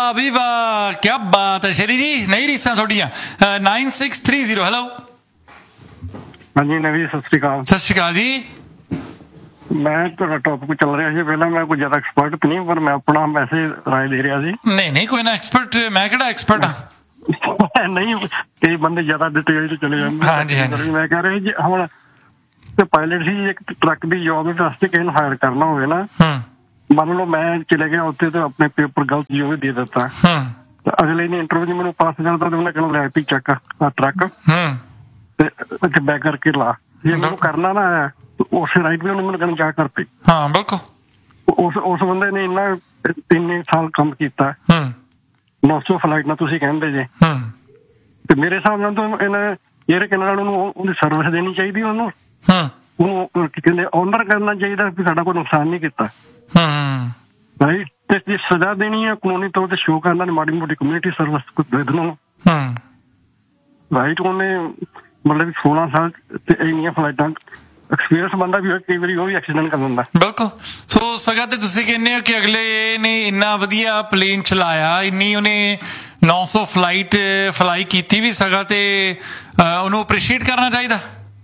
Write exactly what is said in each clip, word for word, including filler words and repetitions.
वाह भी वाह, क्या बात है शरी जी, नई रीसां थोड़ियां। Nine six three zero hello. हाँ जी नवी सत श्री अकाल। सत श्री अकाल जी। मैं तो टॉपिक चल रहा है पहला, मैं कोई ज्यादा एक्सपर्ट नहीं, पर मैं अपना वैसे राय दे रहा सी। नहीं नहीं कोई ना एक्सपर्ट, मैं केड़ा एक्सपर्ट हां। नहीं कई बंदे ज्यादा डिटेल च चले जाते। हाँ जी हाँ जी। मैं कह रहा जी हुण ते पायलट सी एक ट्रक दी जॉब दे वास्ते किसी नूं हायर करना होवे ना, मान लो मैं चले गया उत्थे तो अपने पेपर गलत जो भी दे देता, अगले ने इंटरव्यू मैंने पास करता तो उन्हें कहना रैपी चेक ट्रक ते बैक करके ला, जे मैं करना ना है तो उस राइट में उन्होंने कहना क्या करते। हाँ बिल्कुल। उस उस बंदे ने इन्ना तीन साल काम किया, नौ सौ फ्लाइट ना तुसीं कहंदे जे, ते मेरे हिसाब नाल तो इन्हें एयर कैनेडा नूं उहदी सर्विस देनी चाहिदी, ਉਹਨੂੰ ਉਹਨੂੰ ਕਹਿੰਦੇ ਆਨਰ ਕਰਨਾ ਚਾਹੀਦਾ ਵੀ ਸਾਡਾ ਕੋਈ ਨੁਕਸਾਨ ਨਹੀਂ ਕੀਤਾ। ਰਾਈਟ, ਤੇ ਜੇ ਸਜ਼ਾ ਦੇਣੀ ਹੈ ਕਾਨੂੰਨੀ ਤੌਰ ਤੇ ਸ਼ੋਅ ਕਰਨਾ ਮਾੜੀ ਮੋਟੀ ਕਮਿਊਨਿਟੀ ਸਰਵਿਸ ਕੋਈ ਦੇ ਦੇਣਾ। ਰਾਈਟ, ਉਹਨੇ ਮਤਲਬ ਸੋਲਾਂ ਸਾਲ ਤੇ ਇੰਨੀਆਂ ਫਲਾਈਟਾਂ ਐਕਸਪੀਰੀਅੰਸ ਬੰਦਾ ਵੀ ਕਈ ਵਾਰੀ ਉਹ ਵੀ ਐਕਸੀਡੈਂਟ ਕਰ ਦਿੰਦਾ। ਬਿਲਕੁਲ। ਸੋ ਸਗਾ ਤੇ ਤੁਸੀਂ ਕਹਿੰਦੇ ਹੋ ਕਿ ਅਗਲੇ ਨੇ ਇੰਨਾ ਵਧੀਆ ਪਲੇਨ ਚਲਾਇਆ, ਇੰਨੀ ਉਹਨੇ ਨੌ ਸੌ ਫਲਾਈਟ ਫਲਾਈ ਕੀਤੀ ਵੀ ਸਗਾ ਤੇ ਉਹਨੂੰ ਅਪਰੀਸ਼ੀਏਟ ਕਰਨਾ ਚਾਹੀਦਾ।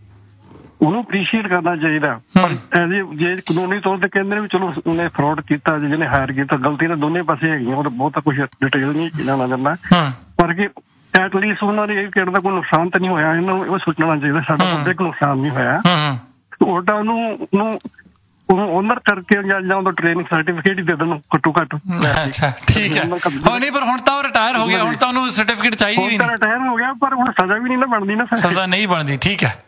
ਉਹਨੂੰ ਅਪਰੀਸ਼ੀਏਟ ਕਰਨਾ ਚਾਹੀਦਾ, ਪਰ ਜੇ ਕਾਨੂੰਨੀ ਤੌਰ ਤੇ ਕਹਿੰਦੇ ਵੀ ਚਲੋ ਉਹਨੇ ਫਰਾਡ ਕੀਤਾ, ਜਿਹਨੇ ਹਾਇਰ ਕੀਤਾ, ਗਲਤੀ ਤਾਂ ਦੋਨੇ ਪਾਸੇ ਹੈਗੀਆਂ, ਉਹ ਤਾਂ ਬਹੁਤਾ ਕੁਛ ਡਿਟੇਲ ਨਹੀਂ ਜਾਣਾ ਜਾਂਦਾ, ਪਰ ਕਿ ਐਟਲੀਸਟ ਉਹਨਾਂ ਨੇ ਇਹ ਕਿਹੜਾ ਕੋਈ ਨੁਕਸਾਨ ਤਾਂ ਨਹੀਂ ਹੋਇਆ, ਇਹਨਾਂ ਨੂੰ ਇਹ ਸੋਚਣਾ ਚਾਹੀਦਾ ਸਾਡਾ ਕੋਈ ਨੁਕਸਾਨ ਨਹੀਂ ਹੋਇਆ। ਉਲਟਾ ਉਹਨੂੰ ਉਹਨੂੰ ਉਹਨੂੰ ਓਨਰ ਕਰਕੇ ਜਾਂ ਉਹਦਾ ਟ੍ਰੇਨਿੰਗ ਸਰਟੀਫਿਕੇਟ ਹੀ ਦੇ ਦੇਣ ਘੱਟੋ ਘੱਟ। ਅੱਛਾ ਠੀਕ ਹੈ। ਹਾਂ ਨਹੀਂ, ਪਰ ਹੁਣ ਤਾਂ ਉਹ ਰਿਟਾਇਰ ਹੋ ਗਿਆ, ਹੁਣ ਤਾਂ ਉਹਨੂੰ ਸਰਟੀਫਿਕੇਟ ਚਾਹੀਦੀ ਵੀ ਨਹੀਂ। ਰਿਟਾਇਰ ਹੋ ਗਿਆ ਪਰ ਹੁਣ ਸਜ਼ਾ ਵੀ ਨਹੀਂ ਨਾ ਬਣਦੀ ਨਾ, ਸਜ਼ਾ ਨਹੀਂ ਬਣਦੀ। ਠੀਕ ਹੈ,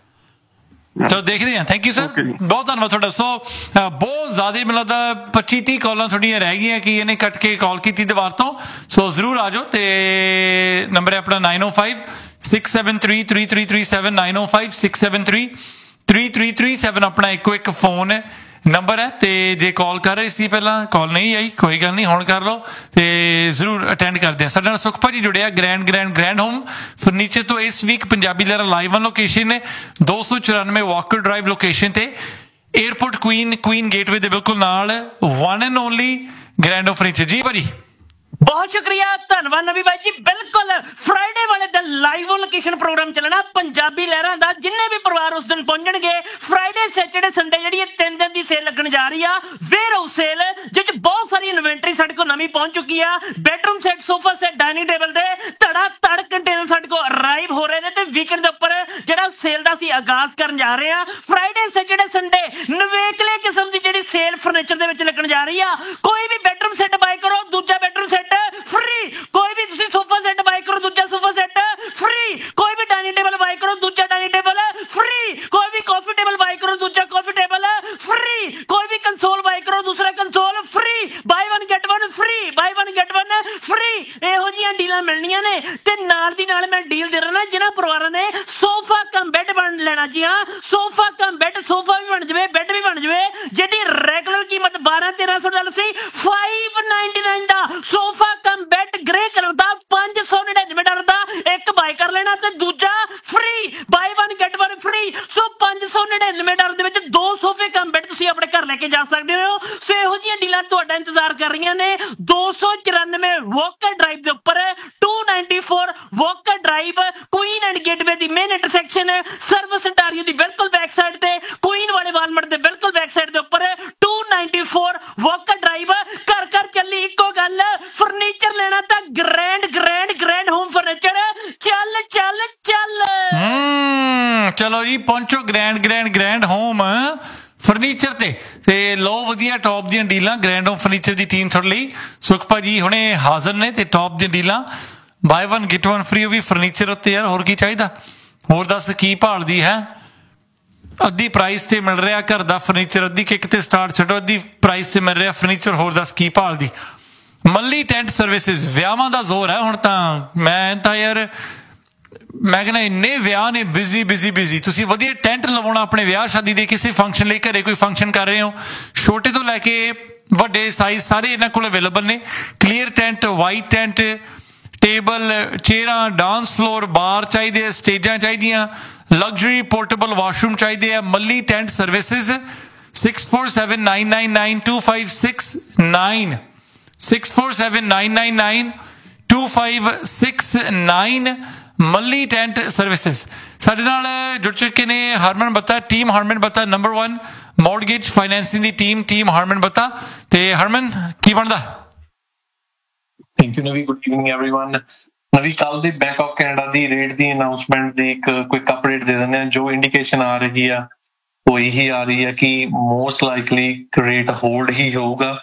ਚਲੋ ਦੇਖਦੇ ਹਾਂ। ਥੈਂਕ ਯੂ ਸਰ, ਬਹੁਤ ਧੰਨਵਾਦ ਤੁਹਾਡਾ। ਸੋ ਬਹੁਤ ਜ਼ਿਆਦਾ ਮੈਨੂੰ ਲੱਗਦਾ ਪੱਚੀ ਤੀਹ ਕਾਲਾਂ ਤੁਹਾਡੀਆਂ ਰਹਿ ਗਈਆਂ ਕਿ ਇਹਨੇ ਕੱਟ ਕੇ ਕਾਲ ਕੀਤੀ ਦੀਵਾਰ ਤੋਂ। ਸੋ ਜ਼ਰੂਰ ਆ ਜਾਓ, ਤੇ ਨੰਬਰ ਹੈ ਆਪਣਾ ਨਾਈਨ ਓ five six seven three three three three seven nine ਓ five six seven three three three three seven ਆਪਣਾ ਇੱਕੋ ਇੱਕ ਫੋਨ ਹੈ ਨੰਬਰ ਹੈ। ਤੇ ਜੇ ਕਾਲ ਕਰ ਰਹੇ ਸੀ ਪਹਿਲਾਂ ਕਾਲ ਨਹੀਂ ਆਈ, ਕੋਈ ਗੱਲ ਨਹੀਂ, ਹੁਣ ਕਰ ਲਓ ਤੇ ਜ਼ਰੂਰ ਅਟੈਂਡ ਕਰਦੇ ਹਾਂ। ਸਾਡੇ ਨਾਲ ਸੁਖ ਭਾਜੀ ਜੁੜਿਆ grand grand grand home furniture ਤੋਂ। ਇਸ week Punjabi Lehra live on location ਨੇ ਦੋ ਸੌ ਚੁਰਾਨਵੇਂ ਵਾਕਰ ਡਰਾਈਵ ਲੋਕੇਸ਼ਨ ਤੇ, ਏਅਰਪੋਰਟ ਕੁਈਨ ਕੁਈਨ ਗੇਟਵੇ ਦੇ ਬਿਲਕੁਲ ਨਾਲ, one and only grand home furniture. ਜੀ ਭਾਜੀ ਬਹੁਤ ਸ਼ੁਕਰੀਆ, ਧੰਨਵਾਦ ਨਵੀ ਬਾਈ ਜੀ। ਬਿਲਕੁਲ ਫਰਾਈਡੇ ਵਾਲੇ ਦਿਨ ਲਾਈਵ ਔਨ ਲੋਕੇਸ਼ਨ ਪ੍ਰੋਗਰਾਮ ਚੱਲਣਾ ਪੰਜਾਬੀ ਲਹਿਰਾਂ ਦਾ, ਜਿੰਨੇ ਵੀ ਪਰਿਵਾਰ ਉਸ ਦਿਨ ਪਹੁੰਚਣਗੇ। ਫਰਾਈਡੇ ਸੈਟਰਡੇ ਸੰਡੇ ਜਿਹੜੀ ਇਹ ਤਿੰਨ ਦਿਨ ਦੀ ਸੇਲ ਲੱਗਣ ਜਾ ਰਹੀ ਆ, ਵੇਅਰ ਹਾਊਸ ਸੇਲ, ਜਿਸ ਚ ਬਹੁਤ ਸਾਰੀ ਇਨਵੈਂਟਰੀ ਸਾਡੇ ਕੋਲ ਨਵੀਂ ਪਹੁੰਚ ਚੁੱਕੀ ਆ। Bedroom set, sofa set, dining table ਦੇ ਧੜਾ ਧੜ ਕੰਟੇਨਰ ਸਾਡੇ ਕੋਲ ਅਰਾਈਵ ਹੋ ਰਹੇ ਨੇ, ਤੇ ਵੀਕਐਂਡ ਦੇ ਉੱਪਰ ਜਿਹੜਾ ਸੇਲ ਦਾ ਅਸੀਂ ਆਗਾਜ਼ ਕਰਨ ਜਾ ਰਹੇ ਆ। ਫਰਾਈਡੇ ਸੈਟਰਡੇ ਸੰਡੇ ਨਵੇਕਲੇ ਕਿਸਮ ਦੀ ਜਿਹੜੀ ਸੇਲ ਫਰਨੀਚਰ ਦੇ ਵਿੱਚ ਲੱਗਣ ਜਾ ਰਹੀ ਆ। ਕੋਈ ਵੀ ਬੈਡਰੂਮ ਸੈਟ ਬਾਏ ਕਰੋ, ਦੂਜਾ ਬੈਡਰੂਮ ਸੈਟ ਫ੍ਰੀ। ਕੋਈ ਵੀ ਤੁਸੀਂ ਸੋਫਾ ਸੈਟ ਬਾਏ ਕਰੋ, ਦੂਜਾ ਸੋਫਾ ਸੈਟ ਫ੍ਰੀ। ਕੋਈ ਵੀ ਡਾਈਨਿੰਗ ਟੇਬਲ ਬਾਏ ਕਰੋ, ਦੂਜਾ ਡਾਈਨਿੰਗ ਟੇਬਲ ਫ੍ਰੀ। ਕੋਈ ਵੀ ਕਾਫੀ ਟੇਬਲ ਬਾਏ ਕਰੋ, ਦੂਜਾ ਕਾਫੀ ਟੇਬਲ ਫ੍ਰੀ। ਕੋਈ ਵੀ ਕੰਸੋਲ ਬਾਏ ਕਰੋ, ਦੂਸਰਾ ਕੰਸੋਲ ਫ੍ਰੀ। ਬਾਈ ਵਨ ਗੈਟ ਵਨ ਫ੍ਰੀ, ਬਾਈ ਵਨ ਗੈਟ ਵਨ ਫ੍ਰੀ। ਇਹੋ ਜਿਹੀਆਂ ਡੀਲਾਂ ਮਿਲਣੀਆਂ ਨੇ। ਤੇ ਨਾਲ ਦੀ ਨਾਲ ਮੈਂ ਡੀਲ ਦੇ ਰਿਹਾ ਜਿਹਨਾਂ ਪਰਿਵਾਰਾਂ ਨੇ ਸੋਫਾ ਕਮ ਬੈੱਡ ਬਣ ਲੈਣਾ। ਜੀ ਹਾਂ, ਸੋਫਾ ਕਮ ਬੈੱਡ, ਸੋਫਾ ਵੀ ਬਣ ਜਾਵੇ, ਬੈੱਡ ਵੀ ਬਣ ਜਾਵੇ, ਜਿਹਦੀ ਰੈਗੂਲਰ ਕੀਮਤ ਬਾਰਾਂ ਤੇਰਾਂ ਸੌ ਡਾਲਰ ਸੀ, ਫਾਈਵ ਨਾਈਨਟੀ ਨਾਈਨ ਦਾ sofa cum bed grey colour ਦਾ ਪੰਜ ਸੌ ਨੜਿਨਵੇਂ ਡਾਲਰ ਦਾ ਇੱਕ ਬਾਏ ਕਰ ਲੈਣਾ ਤੇ ਦੂਜਾ ਫ੍ਰੀ। ਬਾਈ ਵਨ ਗੈਟ ਵਨ ਫ੍ਰੀ। ਸੋ ਪੰਜ ਸੌ ਨੜਿਨਵੇਂ ਡਾਲਰ ਦੇ ਵਿੱਚ ਦੋ ਸੋਫੇ ਕਮ ਬੈੱਡ ਤੁਸੀਂ ਆਪਣੇ ਘਰ ਲੈ ਕੇ ਜਾ ਸਕਦੇ ਹੋ। ਸੋ ਇਹੋ ਜਿਹੀਆਂ ਡੀਲਾਂ ਤੁਹਾਡਾ ਇੰਤਜ਼ਾਰ ਕਰ ਰਹੀਆਂ ਨੇ। ਦੋ ਸੌ ਚੁਰਾਨਵੇਂ ਵਾਕਰ ਡਰਾਈਵ ਦੇ ਉੱਪਰ, to ninety four Walker drive, Queen and gateway the main intersection, service Ontario ਦੀ ਬਿਲਕੁਲ ਬੈਕ ਸਾਈਡ ਤੇ, ਕੁਈਨ ਵਾਲੇ ਵਾਲਮਾਰਟ ਦੇ ਬਿਲਕੁਲ ਬੈਕ ਸਾਈਡ ਦੇ ਉੱਪਰ, to ninety four Walker drive. ਘਰ ਘਰ ਚੱਲੀ ਇੱਕੋ ਗੱਲ, ਫਰਨੀਚਰ ਲੈਣਾ ਤਾਂ grand grand grand home furniture. ਚੱਲ ਚੱਲ ਚੱਲ। ਹੂੰ ਚਲੋ ਜੀ, ਪਹੁੰਚੋ grand grand grand home furniture ਤੇ ਤੇ ਲਓ ਵਧੀਆ ਟੌਪ ਦੀਆਂ ਡੀਲਾਂ। ਗ੍ਰੈਂਡ ਹੋਮ ਫਰਨੀਚਰ ਦੀ ਟੀਮ ਤੁਹਾਡੇ ਲਈ, ਸੁਖ ਭਾਜੀ ਹੁਣੇ ਹਾਜ਼ਰ ਨੇ ਤੇ ਟੌਪ ਦੀਆਂ ਡੀਲਾਂ, bye one get one free. ਉਹ ਵੀ ਫਰਨੀਚਰ ਉੱਤੇ। ਯਾਰ ਹੋਰ ਕੀ ਚਾਹੀਦਾ? ਹੋਰ ਦੱਸ ਕੀ ਭਾਲਦੀ ਹੈ? ਅੱਧੀ ਪ੍ਰਾਈਸ ਤੇ ਮਿਲ ਰਿਹਾ ਘਰ ਦਾ ਫਰਨੀਚਰ, ਅੱਧੀ ਕਿੱਕ ਤੇ ਸਟਾਰਟ ਛੱਡੋ, ਅੱਧੀ ਪ੍ਰਾਈਸ ਤੇ ਮਿਲ ਰਿਹਾ ਫਰਨੀਚਰ। ਹੋਰ ਦੱਸ ਕੀ ਭਾਲਦੀ? ਮੱਲੀ ਟੈਂਟ ਸਰਵਿਸਿਜ਼। ਵਿਆਹਾਂ ਦਾ ਜ਼ੋਰ ਹੈ ਹੁਣ ਤਾਂ। ਮੈਂ ਤਾਂ ਯਾਰ ਮੈਂ ਕਹਿੰਦਾ ਇੰਨੇ ਵਿਆਹ ਨੇ, ਬਿਜ਼ੀ ਬਿਜ਼ੀ ਬਿਜ਼ੀ। ਤੁਸੀਂ ਵਧੀਆ ਟੈਂਟ ਲਵਾਉਣਾ ਆਪਣੇ ਵਿਆਹ ਸ਼ਾਦੀ ਦੇ, ਕਿਸੇ ਫੰਕਸ਼ਨ ਲਈ, ਘਰੇ ਕੋਈ ਫੰਕਸ਼ਨ ਕਰ ਰਹੇ ਹੋ, ਛੋਟੇ ਤੋਂ ਲੈ ਕੇ ਵੱਡੇ ਸਾਈਜ਼ ਸਾਰੇ ਇਹਨਾਂ ਕੋਲ ਅਵੇਲੇਬਲ ਨੇ। Clear tent, white tent, table, ਚੇਅਰਾਂ, dance floor, ਬਾਰ ਚਾਹੀਦੇ ਆ, ਸਟੇਜਾਂ ਚਾਹੀਦੀਆਂ, ਲਗਜ਼ਰੀ ਪੋਰਟੇਬਲ ਵਾਸ਼ਰੂਮ ਚਾਹੀਦੇ ਆ। ਮੱਲੀ tent services, six four seven nine nine nine to five six nine, six four seven nine nine nine to five six nine ਮੱਲੀ tent services. ਸਾਡੇ ਨਾਲ ਜੁੜ ਚੁੱਕੇ ਨੇ ਹਰਮਨ ਬੱਤਾ, ਟੀਮ ਹਰਮਨ ਬੱਤਾ ਨੰਬਰ ਵਨ ਮੌਰਗੇਜ ਫਾਈਨੈਂਸਿੰਗ ਦੀ team, team ਹਰਮਨ ਬੱਤਾ। ਤੇ ਹਰਮਨ ਕੀ ਬਣਦਾ? Thank you ਨਵੀ, good evening everyone. ਨਵੀ, ਕੱਲ ਦੀ bank of Canada the rate the announcement ਦੀ ਇੱਕ ਕੁਇਕ ਅਪਡੇਟ ਦੇ ਦਿੰਦੇ ਆ। ਜੋ ਇੰਡੀਕੇਸ਼ਨ ਆ ਰਹੀ ਆ ਉਹ ਇਹੀ ਆ ਰਹੀ ਹੈ ਕਿ ਮੋਸਟ ਲਾਈਕਲੀ ਰੇਟ ਹੋਲਡ ਹੀ ਹੋਊਗਾ।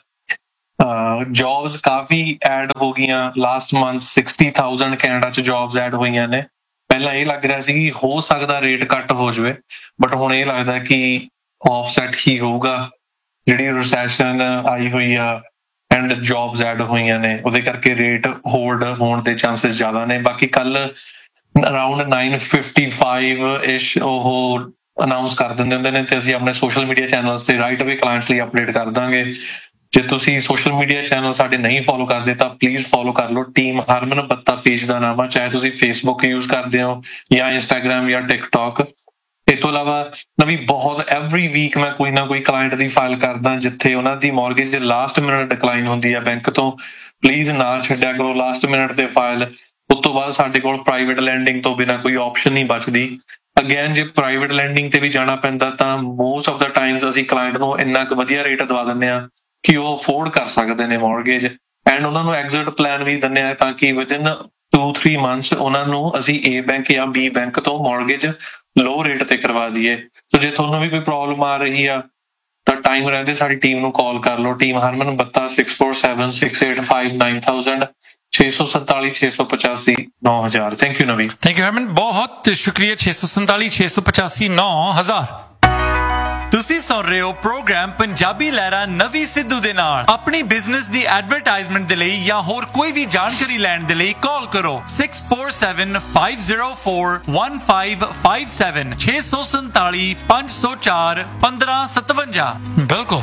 ਜੌਬਸ ਕਾਫੀ ਐਡ ਹੋ ਗਈਆਂ last month, sixty thousand Canada 'ਚ ਜੌਬਸ ਐਡ ਹੋਈਆਂ ਨੇ। ਪਹਿਲਾਂ ਇਹ ਲੱਗ ਰਿਹਾ ਸੀ ਕਿ ਹੋ ਸਕਦਾ ਰੇਟ ਘੱਟ ਹੋ ਜਾਵੇ, ਬਟ ਹੁਣ ਇਹ ਲੱਗਦਾ ਕਿ ਆਫਸੈਟ ਹੀ ਹੋਊਗਾ। ਜਿਹੜੀ ਰਿਸੈਸ਼ਨ ਆਈ ਹੋਈ ਆ ਐਂਡ ਜੌਬਸ ਐਡ ਹੋਈਆਂ ਨੇ ਉਹਦੇ ਕਰਕੇ ਰੇਟ ਹੋਲਡ ਹੋਣ ਦੇ ਚਾਂਸਸ ਜ਼ਿਆਦਾ ਨੇ। ਬਾਕੀ ਕੱਲ ਅਰਾਊਂਡ ਨਾਈਨ ਫਿਫਟੀ ਫਾਈਵ ਇਸ਼ ਉਹ ਅਨਾਊਂਸ ਕਰ ਦਿੰਦੇ ਹੁੰਦੇ ਨੇ ਤੇ ਅਸੀਂ ਆਪਣੇ ਸੋਸ਼ਲ ਮੀਡੀਆ ਚੈਨਲਸ ਤੇ ਰਾਈਟ ਅਵੇ ਕਲਾਇੰਟਸ ਲਈ ਅਪਡੇਟ ਕਰ ਦਾਂਗੇ। ਜੇ ਤੁਸੀਂ ਸੋਸ਼ਲ ਮੀਡੀਆ ਚੈਨਲ ਸਾਡੇ ਨਹੀਂ ਫੋਲੋ ਕਰਦੇ ਤਾਂ ਪਲੀਜ਼ ਫੋਲੋ ਕਰ ਲਓ। ਟੀਮ ਹਰਮਨ ਬੱਤਾ ਪੇਜ ਦਾ ਨਾਮ ਆ, ਚਾਹੇ ਤੁਸੀਂ ਫੇਸਬੁੱਕ ਯੂਜ਼ ਕਰਦੇ ਹੋ ਜਾਂ ਇੰਸਟਾਗ੍ਰਾਮ ਜਾਂ ਟਿਕਟੌਕ। ਇਸ ਤੋਂ ਇਲਾਵਾ ਨਵੀਂ ਬਹੁਤ ਐਵਰੀ ਵੀਕ ਮੈਂ ਕੋਈ ਨਾ ਕੋਈ ਕਲਾਇੰਟ ਦੀ ਫਾਈਲ ਕਰਦਾ ਜਿੱਥੇ ਉਹਨਾਂ ਦੀ ਮੌਰਗੇਜ ਲਾਸਟ ਮਿੰਟ ਡਿਕਲਾਈਨ ਹੁੰਦੀ ਆ ਬੈਂਕ ਤੋਂ। ਪਲੀਜ਼ ਨਾ ਛੱਡਿਆ ਕਰੋ ਲਾਸਟ ਮਿੰਟ ਤੇ ਫਾਈਲ। ਉਸ ਤੋਂ ਬਾਅਦ ਸਾਡੇ ਕੋਲ ਪ੍ਰਾਈਵੇਟ ਲੈਂਡਿੰਗ ਤੋਂ ਬਿਨਾਂ ਕੋਈ ਆਪਸ਼ਨ ਨਹੀਂ ਬਚਦੀ। ਅਗੇਨ ਜੇ ਪ੍ਰਾਈਵੇਟ ਲੈਂਡਿੰਗ ਤੇ ਵੀ ਜਾਣਾ ਪੈਂਦਾ ਤਾਂ ਮੋਸਟ ਆਫ ਦਾ ਟਾਈਮਸ ਅਸੀਂ ਕਲਾਇੰਟ ਨੂੰ ਇੰਨਾ ਕੁ ਵਧੀਆ ਰੇਟ ਦਵਾ ਦਿੰਦੇ ਆ ਕਿ ਉਹ ਅਫੋਰਡ ਕਰ ਸਕਦੇ ਨੇ ਮੌਰਗੇਜ, ਐਂਡ ਉਹਨਾਂ ਨੂੰ ਐਗਜ਼ਿਟ ਪਲਾਨ ਵੀ ਦਿੰਦੇ ਆ ਤਾਂ ਕਿ ਵਿਦਿਨ ਟੂ ਥ੍ਰੀ ਮੰਥਸ ਉਹਨਾਂ ਨੂੰ ਅਸੀਂ ਏ ਬੈਂਕ ਜਾਂ ਬੀ ਬੈਂਕ ਤੋਂ ਮੌਰਗੇਜ ਲੋ ਰੇਟ ਤੇ ਕਰਵਾ ਦਈਏ। ਸੋ ਜੇ ਤੁਹਾਨੂੰ ਵੀ ਕੋਈ ਪ੍ਰੋਬਲਮ ਆ ਰਹੀ ਆ ਤਾਂ ਟਾਈਮ ਰਹਿੰਦੇ ਸਾਡੀ ਟੀਮ ਨੂੰ ਕਾਲ ਕਰ ਲਓ। ਟੀਮ ਹਰਮਨ ਬੱਤਾ six four seven six eight five nine thousand ਛੇ ਸੌ ਸੰਤਾਲੀ ਛੇ ਸੌ ਪਚਾਸੀ ਨੌ ਹਜ਼ਾਰ। ਥੈਂਕ ਯੂ ਨਵੀ। ਥੈਂਕ ਯੂ ਹਰਮਨ, ਬਹੁਤ ਸ਼ੁਕਰੀਆ। ਛੇ ਸੌ ਸੰਤਾਲੀ ਛੇ ਸੌ ਪਚਾਸੀ ਨੌ ਹਜ਼ਾਰ। ਤੁਸੀਂ ਸੁਣ ਰਹੇ ਹੋ ਪ੍ਰੋਗਰਾਮ ਪੰਜਾਬੀ ਲਹਿਰਾਂ ਨਵੀ ਸਿੱਧੂ ਦੇ ਨਾਲ। ਆਪਣੀ ਬਿਜ਼ਨਸ ਦੀ ਐਡਵਰਟਾਈਜ਼ਮੈਂਟ ਦੇ ਲਈ ਜਾਂ ਹੋਰ ਕੋਈ ਵੀ ਜਾਣਕਾਰੀ ਲੈਣ ਦੇ ਲਈ ਕਾਲ ਕਰੋ six four seven five zero four one five five seven ਛੇ ਸੌ ਸੰਤਾਲੀ ਪੰਜ ਸੌ ਚਾਰ ਪੰਦਰਾਂ ਸਤਵੰਜਾ। ਬਿਲਕੁਲ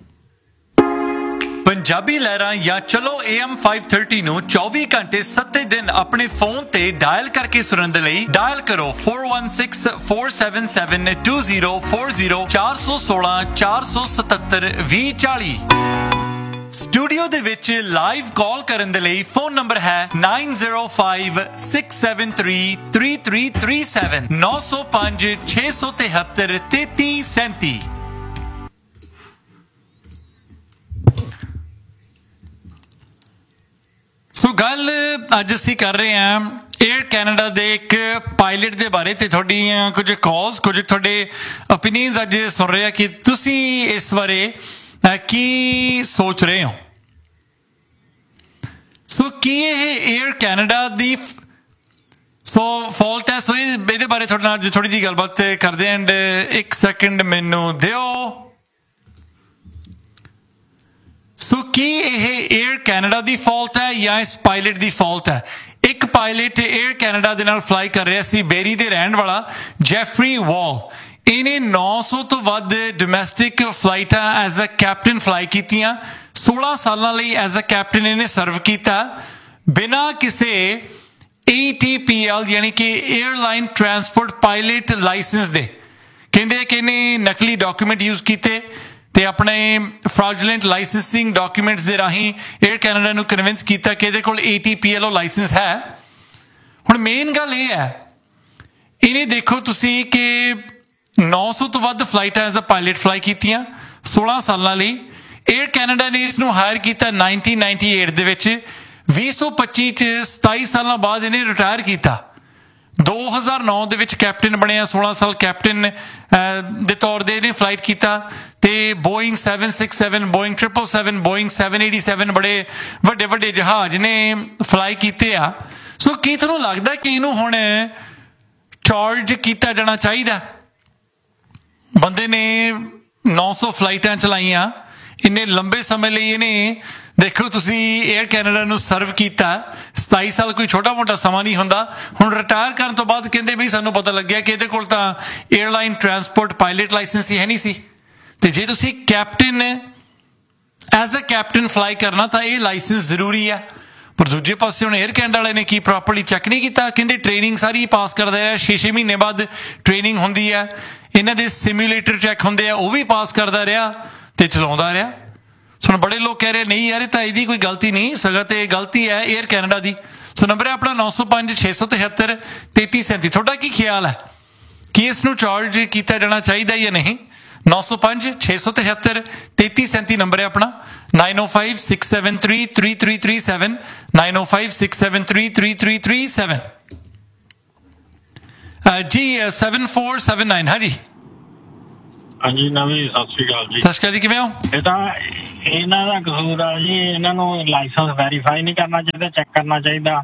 ਪੰਜਾਬੀ ਲਹਿਰਾਂ ਜਾਂ ਚਲੋ ਏ ਐਮ ਫਾਈਵ ਥਰਟੀ ਨੂੰ ਚੌਵੀ ਘੰਟੇ ਸੱਤੇ ਦਿਨ ਆਪਣੇ ਫੋਨ ਤੇ ਡਾਇਲ ਕਰਕੇ ਸੁਣਨ ਦੇ ਲਈ ਡਾਇਲ ਕਰੋ four one six four seven seven two zero four zero ਚਾਰ ਸੌ ਸੋਲਾਂ ਚਾਰ ਸੌ ਸਤੱਤਰ ਵੀਹ ਚਾਲੀ। ਸਟੂਡੀਓ ਦੇ ਵਿੱਚ ਲਾਈਵ ਕਾਲ ਕਰਨ ਦੇ ਲਈ ਫੋਨ ਨੰਬਰ ਹੈ nine zero five six seven three three three three seven ਨੌ ਸੌ ਪੰਜ ਛੇ ਸੌ ਤਿਹੱਤਰ ਤੇਤੀ ਸੈਂਤੀ। ਸੋ ਗੱਲ ਅੱਜ ਅਸੀਂ ਕਰ ਰਹੇ ਹਾਂ ਏਅਰ ਕੈਨੇਡਾ ਦੇ ਇੱਕ ਪਾਇਲਟ ਦੇ ਬਾਰੇ ਤੇ ਤੁਹਾਡੀਆਂ ਕੁਝ ਕਾਲਸ, ਕੁਝ ਤੁਹਾਡੇ ਓਪੀਨੀਅਨਸ ਅੱਜ ਸੁਣ ਰਹੇ ਆ ਕਿ ਤੁਸੀਂ ਇਸ ਬਾਰੇ ਕੀ ਸੋਚ ਰਹੇ ਹੋ। ਸੋ ਕੀ ਇਹ ਏਅਰ ਕੈਨੇਡਾ ਦੀ ਸੋ ਫਾਲਟ ਹੈ? ਸੋ ਇਹਦੇ ਬਾਰੇ ਤੁਹਾਡੇ ਨਾਲ ਥੋੜੀ ਜਿਹੀ ਗੱਲਬਾਤ ਕਰਦੇ ਐਂਡ ਇੱਕ ਸੈਕਿੰਡ ਮੈਨੂੰ ਦਿਓ। ਸੋ ਕੀ ਇਹ ਏਅਰ ਕੈਨੇਡਾ ਦੀ ਫਾਲਟ ਹੈ ਜਾਂ ਇਸ ਪਾਇਲਟ ਦੀ ਫਾਲਟ ਹੈ? ਇੱਕ ਪਾਇਲਟ ਏਅਰ ਕੈਨੇਡਾ ਦੇ ਨਾਲ ਫਲਾਈ ਕਰ ਰਿਹਾ ਸੀ, ਬੇਰੀ ਦੇ ਰਹਿਣ ਵਾਲਾ ਜੈਫਰੀ ਵਾਲ। ਇਹਨੇ ਨੌ ਸੌ ਤੋਂ ਵੱਧ domestic ਫਲਾਈਟਾਂ as a captain fly ਕੀਤੀਆਂ। ਸੋਲਾਂ ਸਾਲਾਂ ਲਈ ਐਜ਼ ਅ ਕੈਪਟਨ ਇਹਨੇ ਸਰਵ ਕੀਤਾ ਬਿਨਾਂ ਕਿਸੇ ਏ ਟੀ ਪੀ ਐਲ ਯਾਨੀ ਕਿ ਏਅਰਲਾਈਨ ਟਰਾਂਸਪੋਰਟ ਪਾਇਲਟ ਲਾਇਸੈਂਸ ਦੇ। ਕਹਿੰਦੇ ਕਿ ਇਹਨੇ ਨਕਲੀ ਡਾਕੂਮੈਂਟ ਯੂਜ਼ ਕੀਤੇ ਤੇ ਆਪਣੇ ਫਰਾਡੂਲੈਂਟ ਲਾਇਸੈਂਸਿੰਗ ਡਾਕੂਮੈਂਟਸ ਦੇ ਰਾਹੀਂ ਏਅਰ ਕੈਨੇਡਾ ਨੂੰ ਕਨਵਿੰਸ ਕੀਤਾ ਕਿ ਇਹਦੇ ਕੋਲ ਏ ਟੀ ਪੀ ਐਲ ਉਹ ਲਾਇਸੈਂਸ ਹੈ। ਹੁਣ ਮੇਨ ਗੱਲ ਇਹ ਹੈ, ਇਹਨੇ ਦੇਖੋ ਤੁਸੀਂ ਕਿ ਨੌ ਸੌ ਤੋਂ ਵੱਧ ਫਲਾਈਟਾਂ ਐਜ਼ ਅ ਪਾਇਲਟ ਫਲਾਈ ਕੀਤੀਆਂ ਸੋਲਾਂ ਸਾਲਾਂ ਲਈ। ਏਅਰ ਕੈਨੇਡਾ ਨੇ ਇਸ ਨੂੰ ਹਾਇਰ ਕੀਤਾ ਨਾਈਨਟੀਨ ਨਾਈਨਟੀ ਏਟ ਦੇ ਵਿੱਚ। ਵੀਹ ਸੌ ਪੱਚੀ 'ਚ ਸਤਾਈ ਸਾਲਾਂ ਬਾਅਦ ਇਹਨੇ ਰਿਟਾਇਰ ਕੀਤਾ। ਦੋ ਹਜ਼ਾਰ ਨੌ ਦੇ ਵਿੱਚ ਕੈਪਟਨ ਬਣਿਆ, ਸੋਲਾਂ ਸਾਲ ਕੈਪਟਨ ਦੇ ਤੌਰ ਤੇ ਇਹਨੇ ਫਲਾਈਟ ਕੀਤਾ ਤੇ Boeing seven six seven, Boeing triple seven, Boeing seven eighty seven ਬੜੇ ਵੱਡੇ ਵੱਡੇ ਜਹਾਜ਼ ਨੇ ਫਲਾਈ ਕੀਤੇ ਆ। ਸੋ ਕੀ ਤੁਹਾਨੂੰ ਲੱਗਦਾ ਕਿ ਇਹਨੂੰ ਹੁਣ ਚਾਰਜ ਕੀਤਾ ਜਾਣਾ ਚਾਹੀਦਾ? ਬੰਦੇ ਨੇ ਨੌ ਸੌ ਫਲਾਈਟਾਂ ਚਲਾਈਆਂ ਇੰਨੇ ਲੰਬੇ ਸਮੇਂ ਲਈ। ਇਹਨੇ ਦੇਖੋ ਤੁਸੀਂ ਏਅਰ ਕੈਨੇਡਾ ਨੂੰ ਸਰਵ ਕੀਤਾ। ਸਤਾਈ ਸਾਲ ਕੋਈ ਛੋਟਾ ਮੋਟਾ ਸਮਾਂ ਨਹੀਂ ਹੁੰਦਾ। ਹੁਣ ਰਿਟਾਇਰ ਕਰਨ ਤੋਂ ਬਾਅਦ ਕਹਿੰਦੇ ਵੀ ਸਾਨੂੰ ਪਤਾ ਲੱਗਿਆ ਕਿ ਇਹਦੇ ਕੋਲ ਤਾਂ ਏਅਰਲਾਈਨ ਟਰਾਂਸਪੋਰਟ ਪਾਇਲਟ ਲਾਇਸੈਂਸ ਹੀ ਹੈ ਨਹੀਂ ਸੀ। ਤੇ ਜੇ ਤੁਸੀਂ captain as a captain fly ਕਰਨਾ ਤਾਂ ਇਹ ਲਾਇਸੈਂਸ ਜ਼ਰੂਰੀ ਆ। ਪਰ ਦੂਜੇ ਪਾਸੇ ਹੁਣ ਏਅਰ ਕੈਨੇਡਾ ਵਾਲੇ ਨੇ ਕੀ ਪ੍ਰੋਪਰਲੀ ਚੈੱਕ ਨਹੀਂ ਕੀਤਾ? ਕਹਿੰਦੇ ਟ੍ਰੇਨਿੰਗ ਸਾਰੀ ਪਾਸ ਕਰਦਾ ਰਿਹਾ, ਛੇ ਛੇ ਮਹੀਨੇ ਬਾਅਦ ਟ੍ਰੇਨਿੰਗ ਹੁੰਦੀ ਹੈ। ਇਹਨਾਂ ਦੇ ਸਿਮੂਲੇਟਰ ਚੈੱਕ ਹੁੰਦੇ ਆ, ਉਹ ਵੀ ਪਾਸ ਕਰਦਾ ਰਿਹਾ ਤੇ ਚਲਾਉਂਦਾ ਰਿਹਾ। ਸੋ ਬੜੇ ਲੋਕ ਕਹਿ ਰਹੇ ਨਹੀਂ ਯਾਰ ਇਹ ਤਾਂ ਇਹਦੀ ਕੋਈ ਗਲਤੀ ਨਹੀਂ, ਸਗੋਂ ਤੇ ਗਲਤੀ ਹੈ 에ਅਰ ਕੈਨੇਡਾ ਦੀ। ਸੋ ਨੰਬਰ ਹੈ ਆਪਣਾ ਨੌ ਸੌ ਪੰਜ ਛੇ ਸੌ ਤਿਹੱਤਰ ਤੇਤੀ ਸੈਂਤੀ। ਤੁਹਾਡਾ ਕੀ ਖਿਆਲ ਹੈ ਕਿ ਇਸ ਨੂੰ ਚਾਰਜ ਕੀਤਾ ਜਾਣਾ ਚਾਹੀਦਾ ਜਾਂ ਨਹੀਂ? ਨੌ ਸੌ ਪੰਜ ਛੇ ਸੌ ਤਿਹੱਤਰ ਤੇਤੀ ਸੈਂਤੀ ਨੰਬਰ ਹੈ ਆਪਣਾ। ਨਾਈਨ ਓ five six seven three three three three seven nine ਓ five six seven three three three three seven. ਜੀ ਸੈਵਨ ਫੋਰ ਸੈਵਨ ਨਾਈਨ। ਹਾਂਜੀ ਹਾਂਜੀ ਨਵੀਂ ਸਤਿ ਸ਼੍ਰੀ ਅਕਾਲ ਜੀ। ਸਤਿ ਸ਼੍ਰੀ ਅਕਾਲ ਜੀ, ਕਿਵੇਂ ਹੋ? ਇਹ ਤਾਂ ਇਹਨਾਂ ਦਾ ਕਸੂਰ ਆ ਜੀ, ਇਹਨਾਂ ਨੂੰ ਲਾਇਸੈਂਸ ਵੈਰੀਫਾਈ ਨਹੀਂ ਕਰਨਾ ਚਾਹੀਦਾ, ਚੈੱਕ ਕਰਨਾ ਚਾਹੀਦਾ।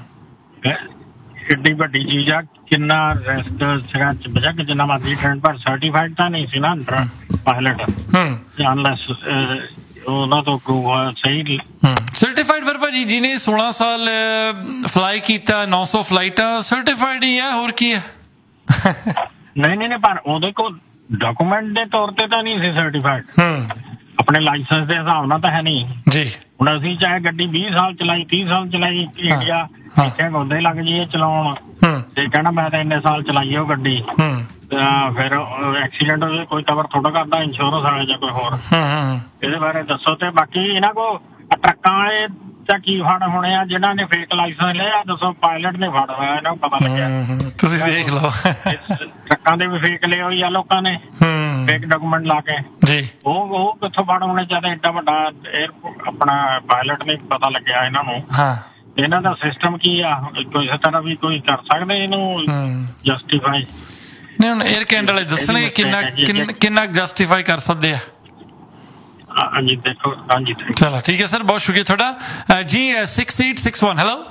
ਕਿੱਡੀ ਵੱਡੀ ਚੀਜ਼ ਆ, ਕਿੰਨਾ ਰਿਸਕ ਸੀਗਾ ਬਜਾ ਕਿ ਜਿੰਨਾ ਮਰਜ਼ੀ ਟ੍ਰੇਨ ਪਰ ਸਰਟੀਫਾਈਡ ਤਾਂ ਨਹੀਂ ਸੀ ਨਾ ਪਾਇਲਟ, ਅਨਲੈਸ ਉਹਨਾਂ ਤੋਂ ਪ੍ਰੂਵ ਹੋਇਆ ਸਹੀ ਸਰਟੀਫਾਈਡ। ਪਰ ਭਾਜੀ ਜਿਹਨੇ ਸੋਲਾਂ ਸਾਲ ਫਲਾਈ ਕੀਤਾ, ਨੌ ਸੌ ਫਲਾਈਟਾਂ, ਸਰਟੀਫਾਈਡ ਹੀ ਹੈ, ਹੋਰ ਕੀ ਹੈ? ਨਹੀਂ ਨਹੀਂ ਪਰ ਉਹਦੇ ਕੋਲ ਡਾਕੂਮੈਂਟ ਦੇ ਤੌਰ ਤੇ ਤਾਂ ਨਹੀਂ ਸੀ ਸਰਟੀਫਾਈਡ, ਆਪਣੇ ਲਾਇਸੈਂਸ ਦੇ ਹਿਸਾਬ ਨਾਲ ਤਾਂ ਹੈ ਨਹੀਂ ਜੀ। ਹੁਣ ਅਸੀਂ ਚਾਹੇ ਗੱਡੀ ਵੀਹ ਸਾਲ ਚਲਾਈ, ਤੀਹ ਸਾਲ ਚਲਾਈ, ਇੰਡੀਆ ਇੱਥੇ ਗੋਦੇ ਲੱਗ ਜਾਈਏ ਚਲਾਉਣ ਤੇ ਕਹਿਣਾ ਮੈਂ ਤਾਂ ਇੰਨੇ ਸਾਲ ਚਲਾਈ ਉਹ ਗੱਡੀ, ਫਿਰ ਐਕਸੀਡੈਂਟ ਹੋ ਜਾਏ ਕੋਈ ਕਵਰ ਥੋੜਾ ਕਰਦਾ, ਇੰਸ਼ੋਰੈਂਸ ਵਾਲੇ ਜਾਂ ਕੋਈ ਹੋਰ। ਇਹਦੇ ਬਾਰੇ ਦੱਸੋ। ਤੇ ਬਾਕੀ ਇਹਨਾਂ ਕੋਲ ਟਰੱਕਾਂ ਵਾਲੇ ਤਾਂ ਕੀ ਫੜ ਹੋਣੇ ਆ ਜਿਹਨਾਂ ਨੇ ਫੇਕ ਲਾਇਸੈਂਸ ਲਿਆ? ਦੱਸੋ, ਪਾਇਲਟ ਨੇ ਫੜ ਹੋਇਆ, ਇਹਨਾਂ ਨੂੰ ਪਤਾ ਲੱਗਿਆ। ਤੁਸੀਂ ਦੇਖ ਲਓ ਟਰੱਕਾਂ ਦੇ ਵੀ ਫੇਕ ਲਏ ਹੋਈ ਆ ਲੋਕਾਂ ਨੇ, ਫੇਕ ਡਾਕੂਮੈਂਟ ਲਾ ਕੇ ਜੀ। ਉਹ ਉਹ ਕਿੱਥੋਂ ਫੜ ਹੋਣੇ ਚਾਹੀਦੇ? ਏਡਾ ਵੱਡਾ ਆਪਣਾ ਪਾਇਲਟ ਨੇ ਪਤਾ ਲੱਗਿਆ ਇਹਨਾਂ ਨੂੰ। ਇਹਨਾਂ ਦਾ ਸਿਸਟਮ ਕੀ ਆ? ਕਿਸੇ ਤਰ੍ਹਾਂ ਵੀ ਕੋਈ ਕਰ ਸਕਦੇ ਇਹਨੂੰ ਜਸਟੀਫਾਈ? ਨਹੀਂ, ਹੁਣ 에ਅਰ ਕੈਨੇਡਾ ਵਾਲੇ ਦੱਸਣਗੇ ਕਿੰਨਾ ਕਿੰਨਾ ਜਸਟੀਫਾਈ ਕਰ ਸਕਦੇ ਆ। ਹਾਂਜੀ ਦੇਖੋ। ਹਾਂਜੀ ਚਲੋ ਠੀਕ ਹੈ ਸਰ, ਬਹੁਤ ਸ਼ੁਕਰੀਆ ਤੁਹਾਡਾ ਜੀ। Six eight six one. Hello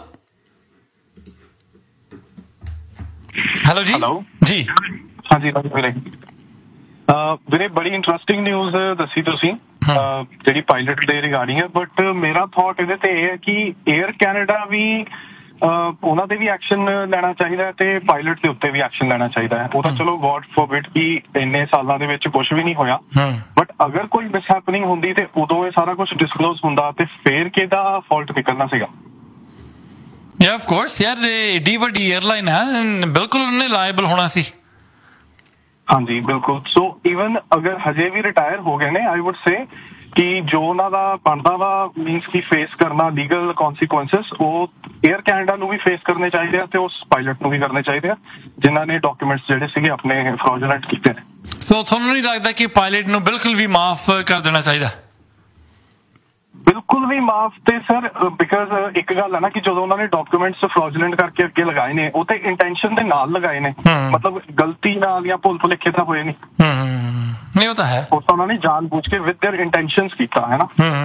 hello ਜੀ। ਹੈਲੋ ਜੀ ਹਾਂਜੀ ਵੀਰੇ। ਵੀਰੇ ਬੜੀ ਇੰਟਰਸਟਿੰਗ ਨਿਊਜ਼ ਦੱਸੀ ਤੁਸੀਂ ਜਿਹੜੀ ਪਾਇਲਟ ਦੇ ਰਿਗਾਰਡਿੰਗ ਹੈ, ਬਟ ਮੇਰਾ ਥਾਟ ਇਹਦੇ ਤੇ ਇਹ ਹੈ ਕਿ 에ਅਰ ਕੈਨੇਡਾ ਵੀ ਉਹਨਾਂ ਦੇ ਵੀ ਐਕਸ਼ਨ ਲੈਣਾ ਚਾਹੀਦਾ ਹੈ ਤੇ ਪਾਇਲਟ ਦੇ ਉੱਤੇ ਵੀ ਐਕਸ਼ਨ ਲੈਣਾ ਚਾਹੀਦਾ ਹੈ। ਉਹ ਤਾਂ ਚਲੋ ਗੋਡ ਫੋਰਬਿਡ ਕਿ ਇੰਨੇ ਸਾਲਾਂ ਦੇ ਵਿੱਚ ਕੁਝ ਵੀ ਨਹੀਂ ਹੋਇਆ, ਬਟ ਅਗਰ ਕੋਈ ਮਿਸਹੈਪਨਿੰਗ ਹੁੰਦੀ ਤੇ ਉਦੋਂ ਇਹ ਸਾਰਾ ਕੁਝ ਡਿਸਕਲੋਜ਼ ਹੁੰਦਾ ਤੇ ਫੇਰ ਕਿਹਦਾ ਫਾਲਟ ਨਿਕਲਣਾ ਸੀਗਾ? ਯਾ ਆਫ ਕੋਰਸ ਯਾਰ, ਏਡੀ ਵੱਡੀ 에ਅਰਲਾਈਨ ਹੈ, ਬਿਲਕੁਲ ਉਹਨੇ ਲਾਇਬਲ ਹੋਣਾ ਸੀ। ਹਾਂਜੀ ਬਿਲਕੁਲ। ਸੋ ਈਵਨ ਅਗਰ ਹਜੇ ਵੀ ਰਿਟਾਇਰ ਹੋ ਗਏ ਨੇ, ਆਈ ਵੁੱਡ ਸੇ ਕਿ ਜੋ ਉਹਨਾਂ ਦਾ ਬਣਦਾ ਵਾ ਮੀਨਸ ਕਿ ਫੇਸ ਕਰਨਾ ਲੀਗਲ ਕੌਨਸੀਕੁਐਂਸਸ, ਉਹ 에ਅਰ ਕੈਨੇਡਾ ਨੂੰ ਵੀ ਫੇਸ ਕਰਨੇ ਚਾਹੀਦੇ ਆ ਤੇ ਉਸ ਪਾਇਲਟ ਨੂੰ ਵੀ ਕਰਨੇ ਚਾਹੀਦੇ ਆ ਜਿਨ੍ਹਾਂ ਨੇ ਡਾਕੂਮੈਂਟਸ ਜਿਹੜੇ ਸੀਗੇ ਆਪਣੇ ਫਰਾਡੂਲੈਂਟ ਕੀਤੇ ਨੇ। ਸੋ ਤੁਹਾਨੂੰ ਨਹੀਂ ਲੱਗਦਾ ਕਿ ਪਾਇਲਟ ਨੂੰ ਬਿਲਕੁਲ ਵੀ ਮਾਫ ਕਰ ਦੇਣਾ ਚਾਹੀਦਾ? ਬਿਲਕੁਲ ਵੀ ਮਾਫ ਤੇ ਸਰ, ਬਿਕਾਜ਼ ਇੱਕ ਗੱਲ ਹੈ ਨਾ ਕਿ ਜਦੋਂ ਉਹਨਾਂ ਨੇ ਡਾਕੂਮੈਂਟਸ ਫਰਾਡੂਲੈਂਟ ਕਰਕੇ ਅੱਗੇ ਲਗਾਏ ਨੇ, ਉਹ ਤੇ ਇੰਟੈਂਸ਼ਨ ਦੇ ਨਾਲ ਲਗਾਏ ਨੇ, ਮਤਲਬ ਗਲਤੀ ਨਾਲ ਜਾਂ ਭੁੱਲ ਭੁਲੇਖੇ ਤਾਂ ਹੋਏ ਨਹੀਂ। ਨਹੀਂ ਉਹ ਤਾਂ ਹੈ, ਉਹ ਤਾਂ ਉਹਨਾਂ ਨੇ ਜਾਣ ਬੁੱਝ ਕੇ ਵਿਦ देयर ਇੰਟੈਂਸ਼ਨਸ ਕੀਤਾ ਹੈ ਨਾ।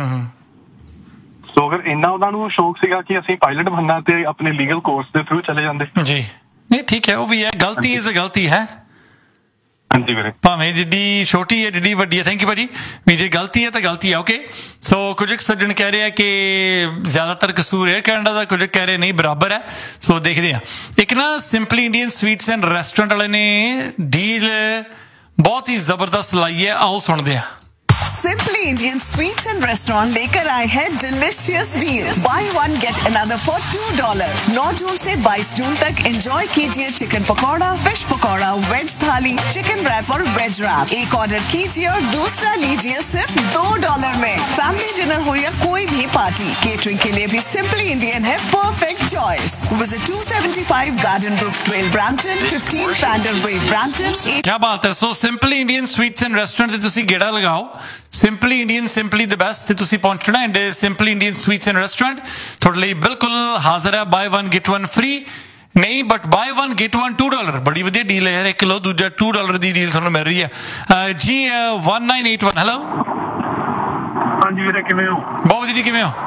ਸੋ ਅਗਰ ਇੰਨਾ ਉਹਨਾਂ ਨੂੰ ਸ਼ੌਕ ਸੀਗਾ ਕਿ ਅਸੀਂ ਪਾਇਲਟ ਬਣਨਾ ਤੇ ਆਪਣੇ ਲੀਗਲ ਕੋਰਸ ਦੇ ਥਰੂ ਚਲੇ ਜਾਂਦੇ। ਜੀ ਨਹੀਂ ਠੀਕ ਹੈ, ਉਹ ਵੀ ਹੈ, ਗਲਤੀ ਇਜ਼ ਅ ਗਲਤੀ ਹੈ। ਹਾਂਜੀ ਵੀਰੇ, ਭਾਵੇਂ ਜਿੱਡੀ ਛੋਟੀ ਹੈ ਜਿੱਡੀ ਵੱਡੀ ਹੈ। ਥੈਂਕ ਯੂ ਭਾਜੀ। ਵੀ ਜੇ ਗਲਤੀ ਹੈ ਤਾਂ ਗਲਤੀ ਹੈ। ਓਕੇ, ਸੋ ਕੁਝ ਸੱਜਣ ਕਹਿ ਰਹੇ ਆ ਕਿ ਜ਼ਿਆਦਾਤਰ ਕਸੂਰ 에ਅਰ ਕੈਨੇਡਾ ਦਾ, ਕੁਝ ਕਹਿ ਰਹੇ ਨਹੀਂ ਬਰਾਬਰ ਹੈ। ਸੋ ਦੇਖਦੇ ਹਾਂ। ਇੱਕ ਨਾ simply Indian sweets and restaurant ਵਾਲੇ ਨੇ ਡੀਲ ਬਹੁਤ ही जबरदस्त लाई है, आओ सुनते हैं। Simply Indian Sweets and Restaurant लेकर आए हैं delicious deal. Buy one get another for two dollars। नौ जून से बाईस जून तक एंजॉय कीजिए chicken pakora, fish pakora, veg थाली, चिकन रैप और वेज रैप। एक ऑर्डर कीजिए और दूसरा लीजिए सिर्फ दो डॉलर में। फैमिली डिनर हो या कोई भी पार्टी, केटरिंग के लिए भी Simply Indian है perfect choice. Visit two seventy-five Garden Brook Trail, Brampton, fifteen Pander Way, Brampton। क्या बात है। So simply Indian sweets and restaurant ਤੇ ਤੁਸੀਂ ਗੇੜਾ ਲਗਾਓ। Simply Indian, simply the best ਤੇ ਤੁਸੀਂ ਪਹੁੰਚਣਾ। And simply Indian sweets and restaurant ਤੁਹਾਡੇ ਲਈ ਬਿਲਕੁਲ ਹਾਜ਼ਰ ਹੈ। Bye one get one free ਨਹੀਂ, but bye one get one two dollar. ਬੜੀ ਵਧੀਆ ਡੀਲ ਹੈ ਯਾਰ, ਇੱਕ ਕਿਲੋ ਦੂਜਾ ਟੂ ਡਾਲਰ ਦੀ ਡੀਲ ਤੁਹਾਨੂੰ ਮਿਲ ਰਹੀ ਹੈ ਜੀ। One nine eight one. Hello ਹਾਂਜੀ ਵੀਰੇ, ਕਿਵੇਂ ਹੋ? ਬਹੁਤ ਵਧੀਆ ਜੀ, ਕਿਵੇਂ ਹੋ?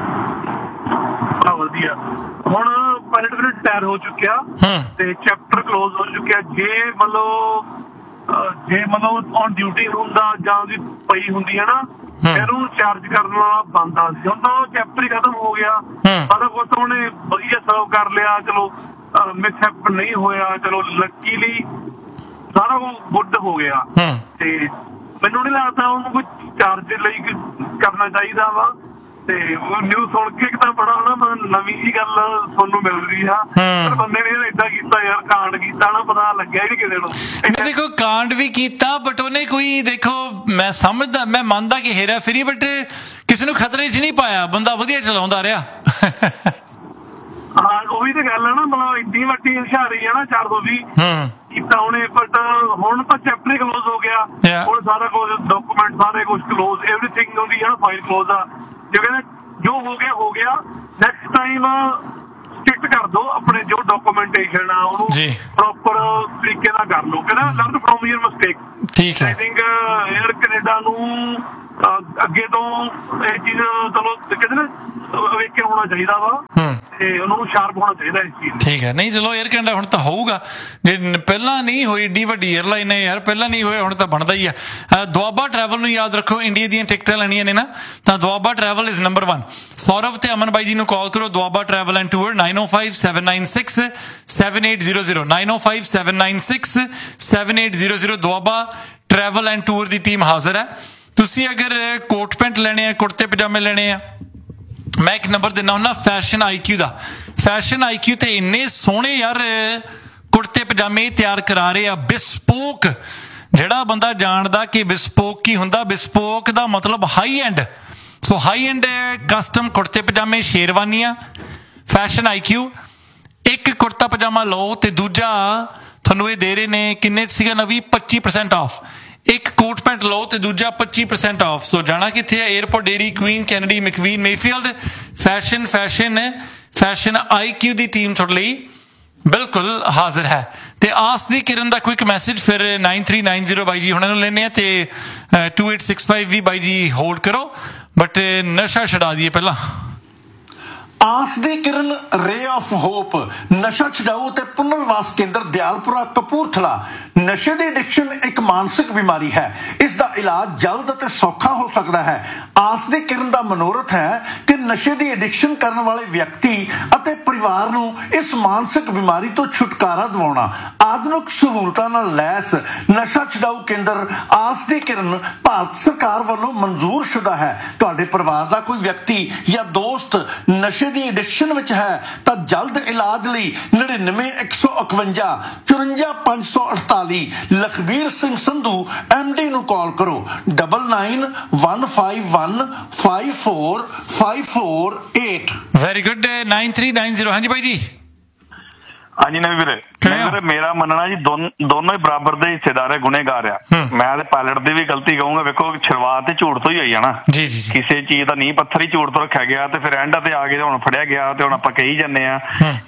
ਵਧੀਆ। ਹੁਣ ਪਾਇਲਟ ਵੀਰੇ ਰਿਟਾਇਰ ਹੋ ਚੁੱਕਿਆ ਤੇ ਚੈਪਟਰ ਕਲੋਜ਼ ਹੋ ਚੁੱਕਿਆ। ਜੇ ਮਤਲਬ ਜੇ ਮਤਲਬ ਔਨ ਡਿਊਟੀ ਹੁੰਦਾ ਜਾਂ ਉਹਦੀ ਪਈ ਹੁੰਦੀ ਹੈ ਨਾ, ਇਹਨੂੰ ਚਾਰਜ ਕਰਨ ਵਾਲਾ ਬਣਦਾ ਸੀ। ਹੁਣ ਤਾਂ ਚੈਪਟਰ ਹੀ ਖਤਮ ਹੋ ਗਿਆ, ਸਾਰਾ ਕੁਛ ਉਹਨੇ ਵਧੀਆ ਸਰਵ ਕਰ ਲਿਆ। ਚਲੋ ਮਿਸਹੈਪ ਨਹੀਂ ਹੋਇਆ, ਚਲੋ ਲੱਕੀਲੀ ਸਾਰਾ ਕੁਛ ਗੁੱਡ ਹੋ ਗਿਆ। ਤੇ ਮੈਨੂੰ ਨਹੀਂ ਲੱਗਦਾ ਉਹਨੂੰ ਕੋਈ ਚਾਰਜ ਲਈ ਕਰਨਾ ਚਾਹੀਦਾ ਵਾ। ਤੇ ਨਿਊਜ਼ ਸੁਣ ਕੇ ਇੱਕ ਤਾਂ ਬੜਾ ਨਾ ਨਵੀਂ ਜੀ ਗੱਲ ਤੁਹਾਨੂੰ ਮਿਲ ਰਹੀ ਆ, ਪਰ ਬੰਦੇ ਨੇ ਏਦਾਂ ਕੀਤਾ ਯਾਰ, ਕਾਂਡ ਕੀਤਾ ਨਾ, ਪਤਾ ਲੱਗਿਆ ਹੀ ਨਹੀਂ ਕਿਸੇ ਨੂੰ। ਦੇਖੋ ਕਾਂਡ ਵੀ ਕੀਤਾ, ਬਟ ਉਹਨੇ ਕੋਈ, ਦੇਖੋ ਮੈਂ ਸਮਝਦਾ, ਮੈਂ ਮੰਨਦਾ ਕਿ ਹੇਰਾ ਫੇਰੀ, ਬਟ ਕਿਸੇ ਨੂੰ ਖਤਰੇ 'ਚ ਨਹੀਂ ਪਾਇਆ, ਬੰਦਾ ਵਧੀਆ ਚਲਾਉਂਦਾ ਰਿਹਾ। ਹਾਂ ਉਹੀ ਤਾਂ ਗੱਲ ਹੈ ਨਾ, ਮਤਲਬ ਇੰਨੀ ਵੱਡੀ ਹੁਸ਼ਿਆਰੀ ਹੈ ਨਾ ਚਾਰ ਸੌ ਵੀਹ ਕੀਤਾ ਉਹਨੇ, ਬਟ ਹੁਣ ਤਾਂ ਚੈਪਟਰ ਕਲੋਜ਼ ਹੋ ਗਿਆ। ਹੁਣ ਸਾਰਾ ਕੁਝ ਡਾਕੂਮੈਂਟ ਸਾਰੇ ਕੁਝ ਕਲੋਜ਼, ਐਵਰੀਥਿੰਗ ਉਹਦੀ ਹੈ ਨਾ ਫਾਈਲ ਕਲੋਜ਼ ਆ। ਜੋ ਕਹਿੰਦੇ ਜੋ ਹੋ ਗਿਆ ਹੋ ਗਿਆ, ਨੈਕਸਟ ਟਾਈਮ ਸਟ੍ਰਿਕਟ ਕਰ ਦੋ ਆਪਣੇ ਜੋ ਡਾਕੂਮੈਂਟੇਸ਼ਨ ਆ ਉਹਨੂੰ ਪ੍ਰੋਪਰ ਤਰੀਕੇ ਨਾਲ ਕਰ ਲਓ, ਕਹਿੰਦਾ ਲਰਨ ਫਰੋਮ ਯੂਰ ਮਿਸਟੇਕ। ਠੀਕ ਹੈ, ਆਈ ਥਿੰਕ ਏਅਰ ਕੈਨੇਡਾ ਨੂੰ ਅੱਗੇ ਤੋਂ ਇਹ ਚੀਜ਼ ਚਲੋ ਕਹਿੰਦੇ ਨਾ ਵੇਖਿਆ ਹੋਣਾ ਚਾਹੀਦਾ ਵਾ, ਤੇ ਉਹਨਾਂ ਨੂੰ ਸ਼ਾਰਪ ਹੋਣਾ ਚਾਹੀਦਾ ਇਸ ਚੀਜ਼। ਠੀਕ ਹੈ, ਨਹੀਂ ਚਲੋ ਏਅਰ ਕੈਨੇਡਾ ਹੁਣ ਤਾਂ ਹੋਊਗਾ, ਜੇ ਪਹਿਲਾਂ ਨਹੀਂ ਹੋਈ ਏਡੀ ਵੱਡੀ ਏਅਰਲਾਈਨ ਹੈ ਯਾਰ, ਪਹਿਲਾਂ ਨਹੀਂ ਹੋਇਆ ਹੁਣ ਤਾਂ ਬਣਦਾ ਹੀ ਆ। ਦੁਆਬਾ ਟਰੈਵਲ ਨੂੰ ਯਾਦ ਰੱਖੋ, ਇੰਡੀਆ ਦੀਆਂ ਟਿਕਟਾਂ ਲੈਣੀਆਂ ਨੇ ਨਾ ਤਾਂ Doaba travel is number one. Saurav ਤੇ ਅਮਨ ਬਾਈ ਜੀ ਨੂੰ ਕਾਲ ਕਰੋ, Doaba travel and tour nine O five seven nine six seven eight zero zero nine O five seven nine six seven eight zero zero. Doaba travel and tour the team ਹਾਜ਼ਰ ਹੈ। ਤੁਸੀਂ ਅਗਰ coat pant ਲੈਣੇ ਆ, ਕੁੜਤੇ ਪਜਾਮੇ ਲੈਣੇ ਆ, ਮੈਂ ਇੱਕ ਨੰਬਰ ਦਿੰਦਾ ਹੁੰਦਾ ਫੈਸ਼ਨ ਆਈ ਕਿਊ ਦਾ। ਫੈਸ਼ਨ ਆਈ ਕਿਊ ਤੇ ਇੰਨੇ ਸੋਹਣੇ ਯਾਰ ਕੁੜਤੇ ਪਜਾਮੇ ਤਿਆਰ ਕਰਾ ਰਹੇ ਆ, ਬਿਸਪੋਕ। ਜਿਹੜਾ ਬੰਦਾ ਜਾਣਦਾ ਕਿ ਬਿਸਪੋਕ ਕੀ ਹੁੰਦਾ, ਬਿਸਪੋਕ ਦਾ ਮਤਲਬ high end. So high end custom ਕੁੜਤੇ ਪਜਾਮੇ, ਸ਼ੇਰਵਾਨੀਆਂ, ਫੈਸ਼ਨ ਆਈ ਕਿਊ। ਇੱਕ ਕੁੜਤਾ ਪਜਾਮਾ ਲਓ ਤੇ ਦੂਜਾ ਤੁਹਾਨੂੰ ਇਹ ਦੇ ਰਹੇ ਨੇ, ਕਿੰਨੇ ਸੀਗਾ ਨਵੀਂ, ਪੱਚੀ ਪਰਸੈਂਟ ਆਫ। ਇੱਕ ਕੋਟ ਪੈਂਟ ਲਓ ਤੇ ਦੂਜਾ ਪੱਚੀ ਪਰਸੈਂਟ ਆਫ। ਸੋ ਜਾਣਾ ਕਿੱਥੇ ਹੈ? Airport dairy Queen Kennedy ਮੈਕਵੀਨ Mayfield. Fashion fashion fashion ਆਈ ਕਿਊ ਦੀ ਟੀਮ ਤੁਹਾਡੇ ਲਈ ਬਿਲਕੁਲ ਹਾਜ਼ਰ ਹੈ। ਤੇ ਆਸ ਦੀ ਕਿਰਨ ਦਾ ਕੁਇਕ ਮੈਸੇਜ ਫਿਰ ਨਾਈਨ ਥ੍ਰੀ ਨਾਈਨ ਜ਼ੀਰੋ ਬਾਈ ਜੀ ਹੁਣਾਂ ਨੂੰ ਲੈਣੇ ਆ, ਤੇ ਟੂ ਏਟ ਸਿਕਸ ਫਾਈਵ ਵੀ ਬਾਈ ਜੀ ਹੋਲਡ ਕਰੋ, ਬਟ ਨਸ਼ਾ ਛਡਾ ਦਈਏ ਪਹਿਲਾਂ। ਆਸ ਦੀ ਕਿਰਨ ਰੇ ਆਫ ਹੋਪ ਨਸ਼ਾ ਛਡਾਊ ਤੇ ਪੁਨਰਵਾਸ ਕੇਂਦਰ ਦਿਆਲਪੁਰਾ ਕਪੂਰਥਲਾ। ਨਸ਼ੇ ਦੀ ਐਡਿਕਸ਼ਨ ਇੱਕ ਮਾਨਸਿਕ ਬਿਮਾਰੀ ਹੈ, ਇਸ ਦਾ ਇਲਾਜ ਜਲਦ ਅਤੇ ਸੌਖਾ ਹੋ ਸਕਦਾ ਹੈ। ਆਸ ਦੀ ਕਿਰਨ ਦਾ ਮਨੋਰਥ ਹੈ ਕਿ ਨਸ਼ੇ ਦੀ ਐਡਿਕਸ਼ਨ ਕਰਨ ਵਾਲੇ ਵਿਅਕਤੀ ਅਤੇ ਪਰਿਵਾਰ ਨੂੰ ਇਸ ਮਾਨਸਿਕ ਬਿਮਾਰੀ ਤੋਂ ਛੁਟਕਾਰਾ ਦਿਵਾਉਣਾ। ਆਧੁਨਿਕ ਸਹੂਲਤਾਂ ਨਾਲ ਲੈਸ ਨਸ਼ਾ ਛਡਾਊ ਕੇਂਦਰ ਆਸ ਦੀ ਕਿਰਨ ਭਾਰਤ ਸਰਕਾਰ ਵੱਲੋਂ ਮਨਜ਼ੂਰ ਸ਼ੁਦਾ ਹੈ। ਤੁਹਾਡੇ ਪਰਿਵਾਰ ਦਾ ਕੋਈ ਵਿਅਕਤੀ ਜਾਂ ਦੋਸਤ ਨਸ਼ੇ ਦੀ ਐਡਿਕਸ਼ਨ ਵਿੱਚ ਹੈ ਤਾਂ ਜਲਦ ਇਲਾਜ ਲਈ ਨੜਿਨਵੇਂ ਇੱਕ ਸੌ ਇਕਵੰਜਾ ਚੁਰੰਜਾ ਪੰਜ ਸੌ ਅਠਤਾਲੀ ਲਖਬੀਰ ਸਿੰਘ ਸੰਧੂ ਐਮ ਡੀ ਨੂੰ ਕਾਲ ਕਰੋ, double nine one five one five four five four eight. Very good, nine three nine zero. ਹਾਂਜੀ ਬਾਈ ਜੀ। ਹਾਂਜੀ ਨਵੀਂ ਵੀਰੇ, ਵੀਰੇ ਮੇਰਾ ਮੰਨਣਾ ਜੀ ਦੋਨੋਂ ਹੀ ਬਰਾਬਰ ਦੇ ਹਿੱਸੇਦਾਰ ਹੈ, ਗੁਨੇਗਾਰ ਆ। ਮੈਂ ਤੇ ਪਾਇਲਟ ਦੀ ਵੀ ਗਲਤੀ ਕਹੂੰਗਾ। ਵੇਖੋ ਸ਼ੁਰੂਆਤ ਤੇ ਝੂਠ ਤੋਂ ਹੀ ਹੋਈ ਆ ਨਾ, ਕਿਸੇ ਚੀਜ਼ ਦਾ ਨੀਂਹ ਪੱਥਰ ਹੀ ਝੂਠ ਤੋਂ ਰੱਖਿਆ ਗਿਆ, ਤੇ ਫਿਰ ਐਂਡ ਤੇ ਆ ਕੇ ਹੁਣ ਫੜਿਆ ਗਿਆ ਤੇ ਹੁਣ ਆਪਾਂ ਕਹੀ ਜਾਂਦੇ ਆ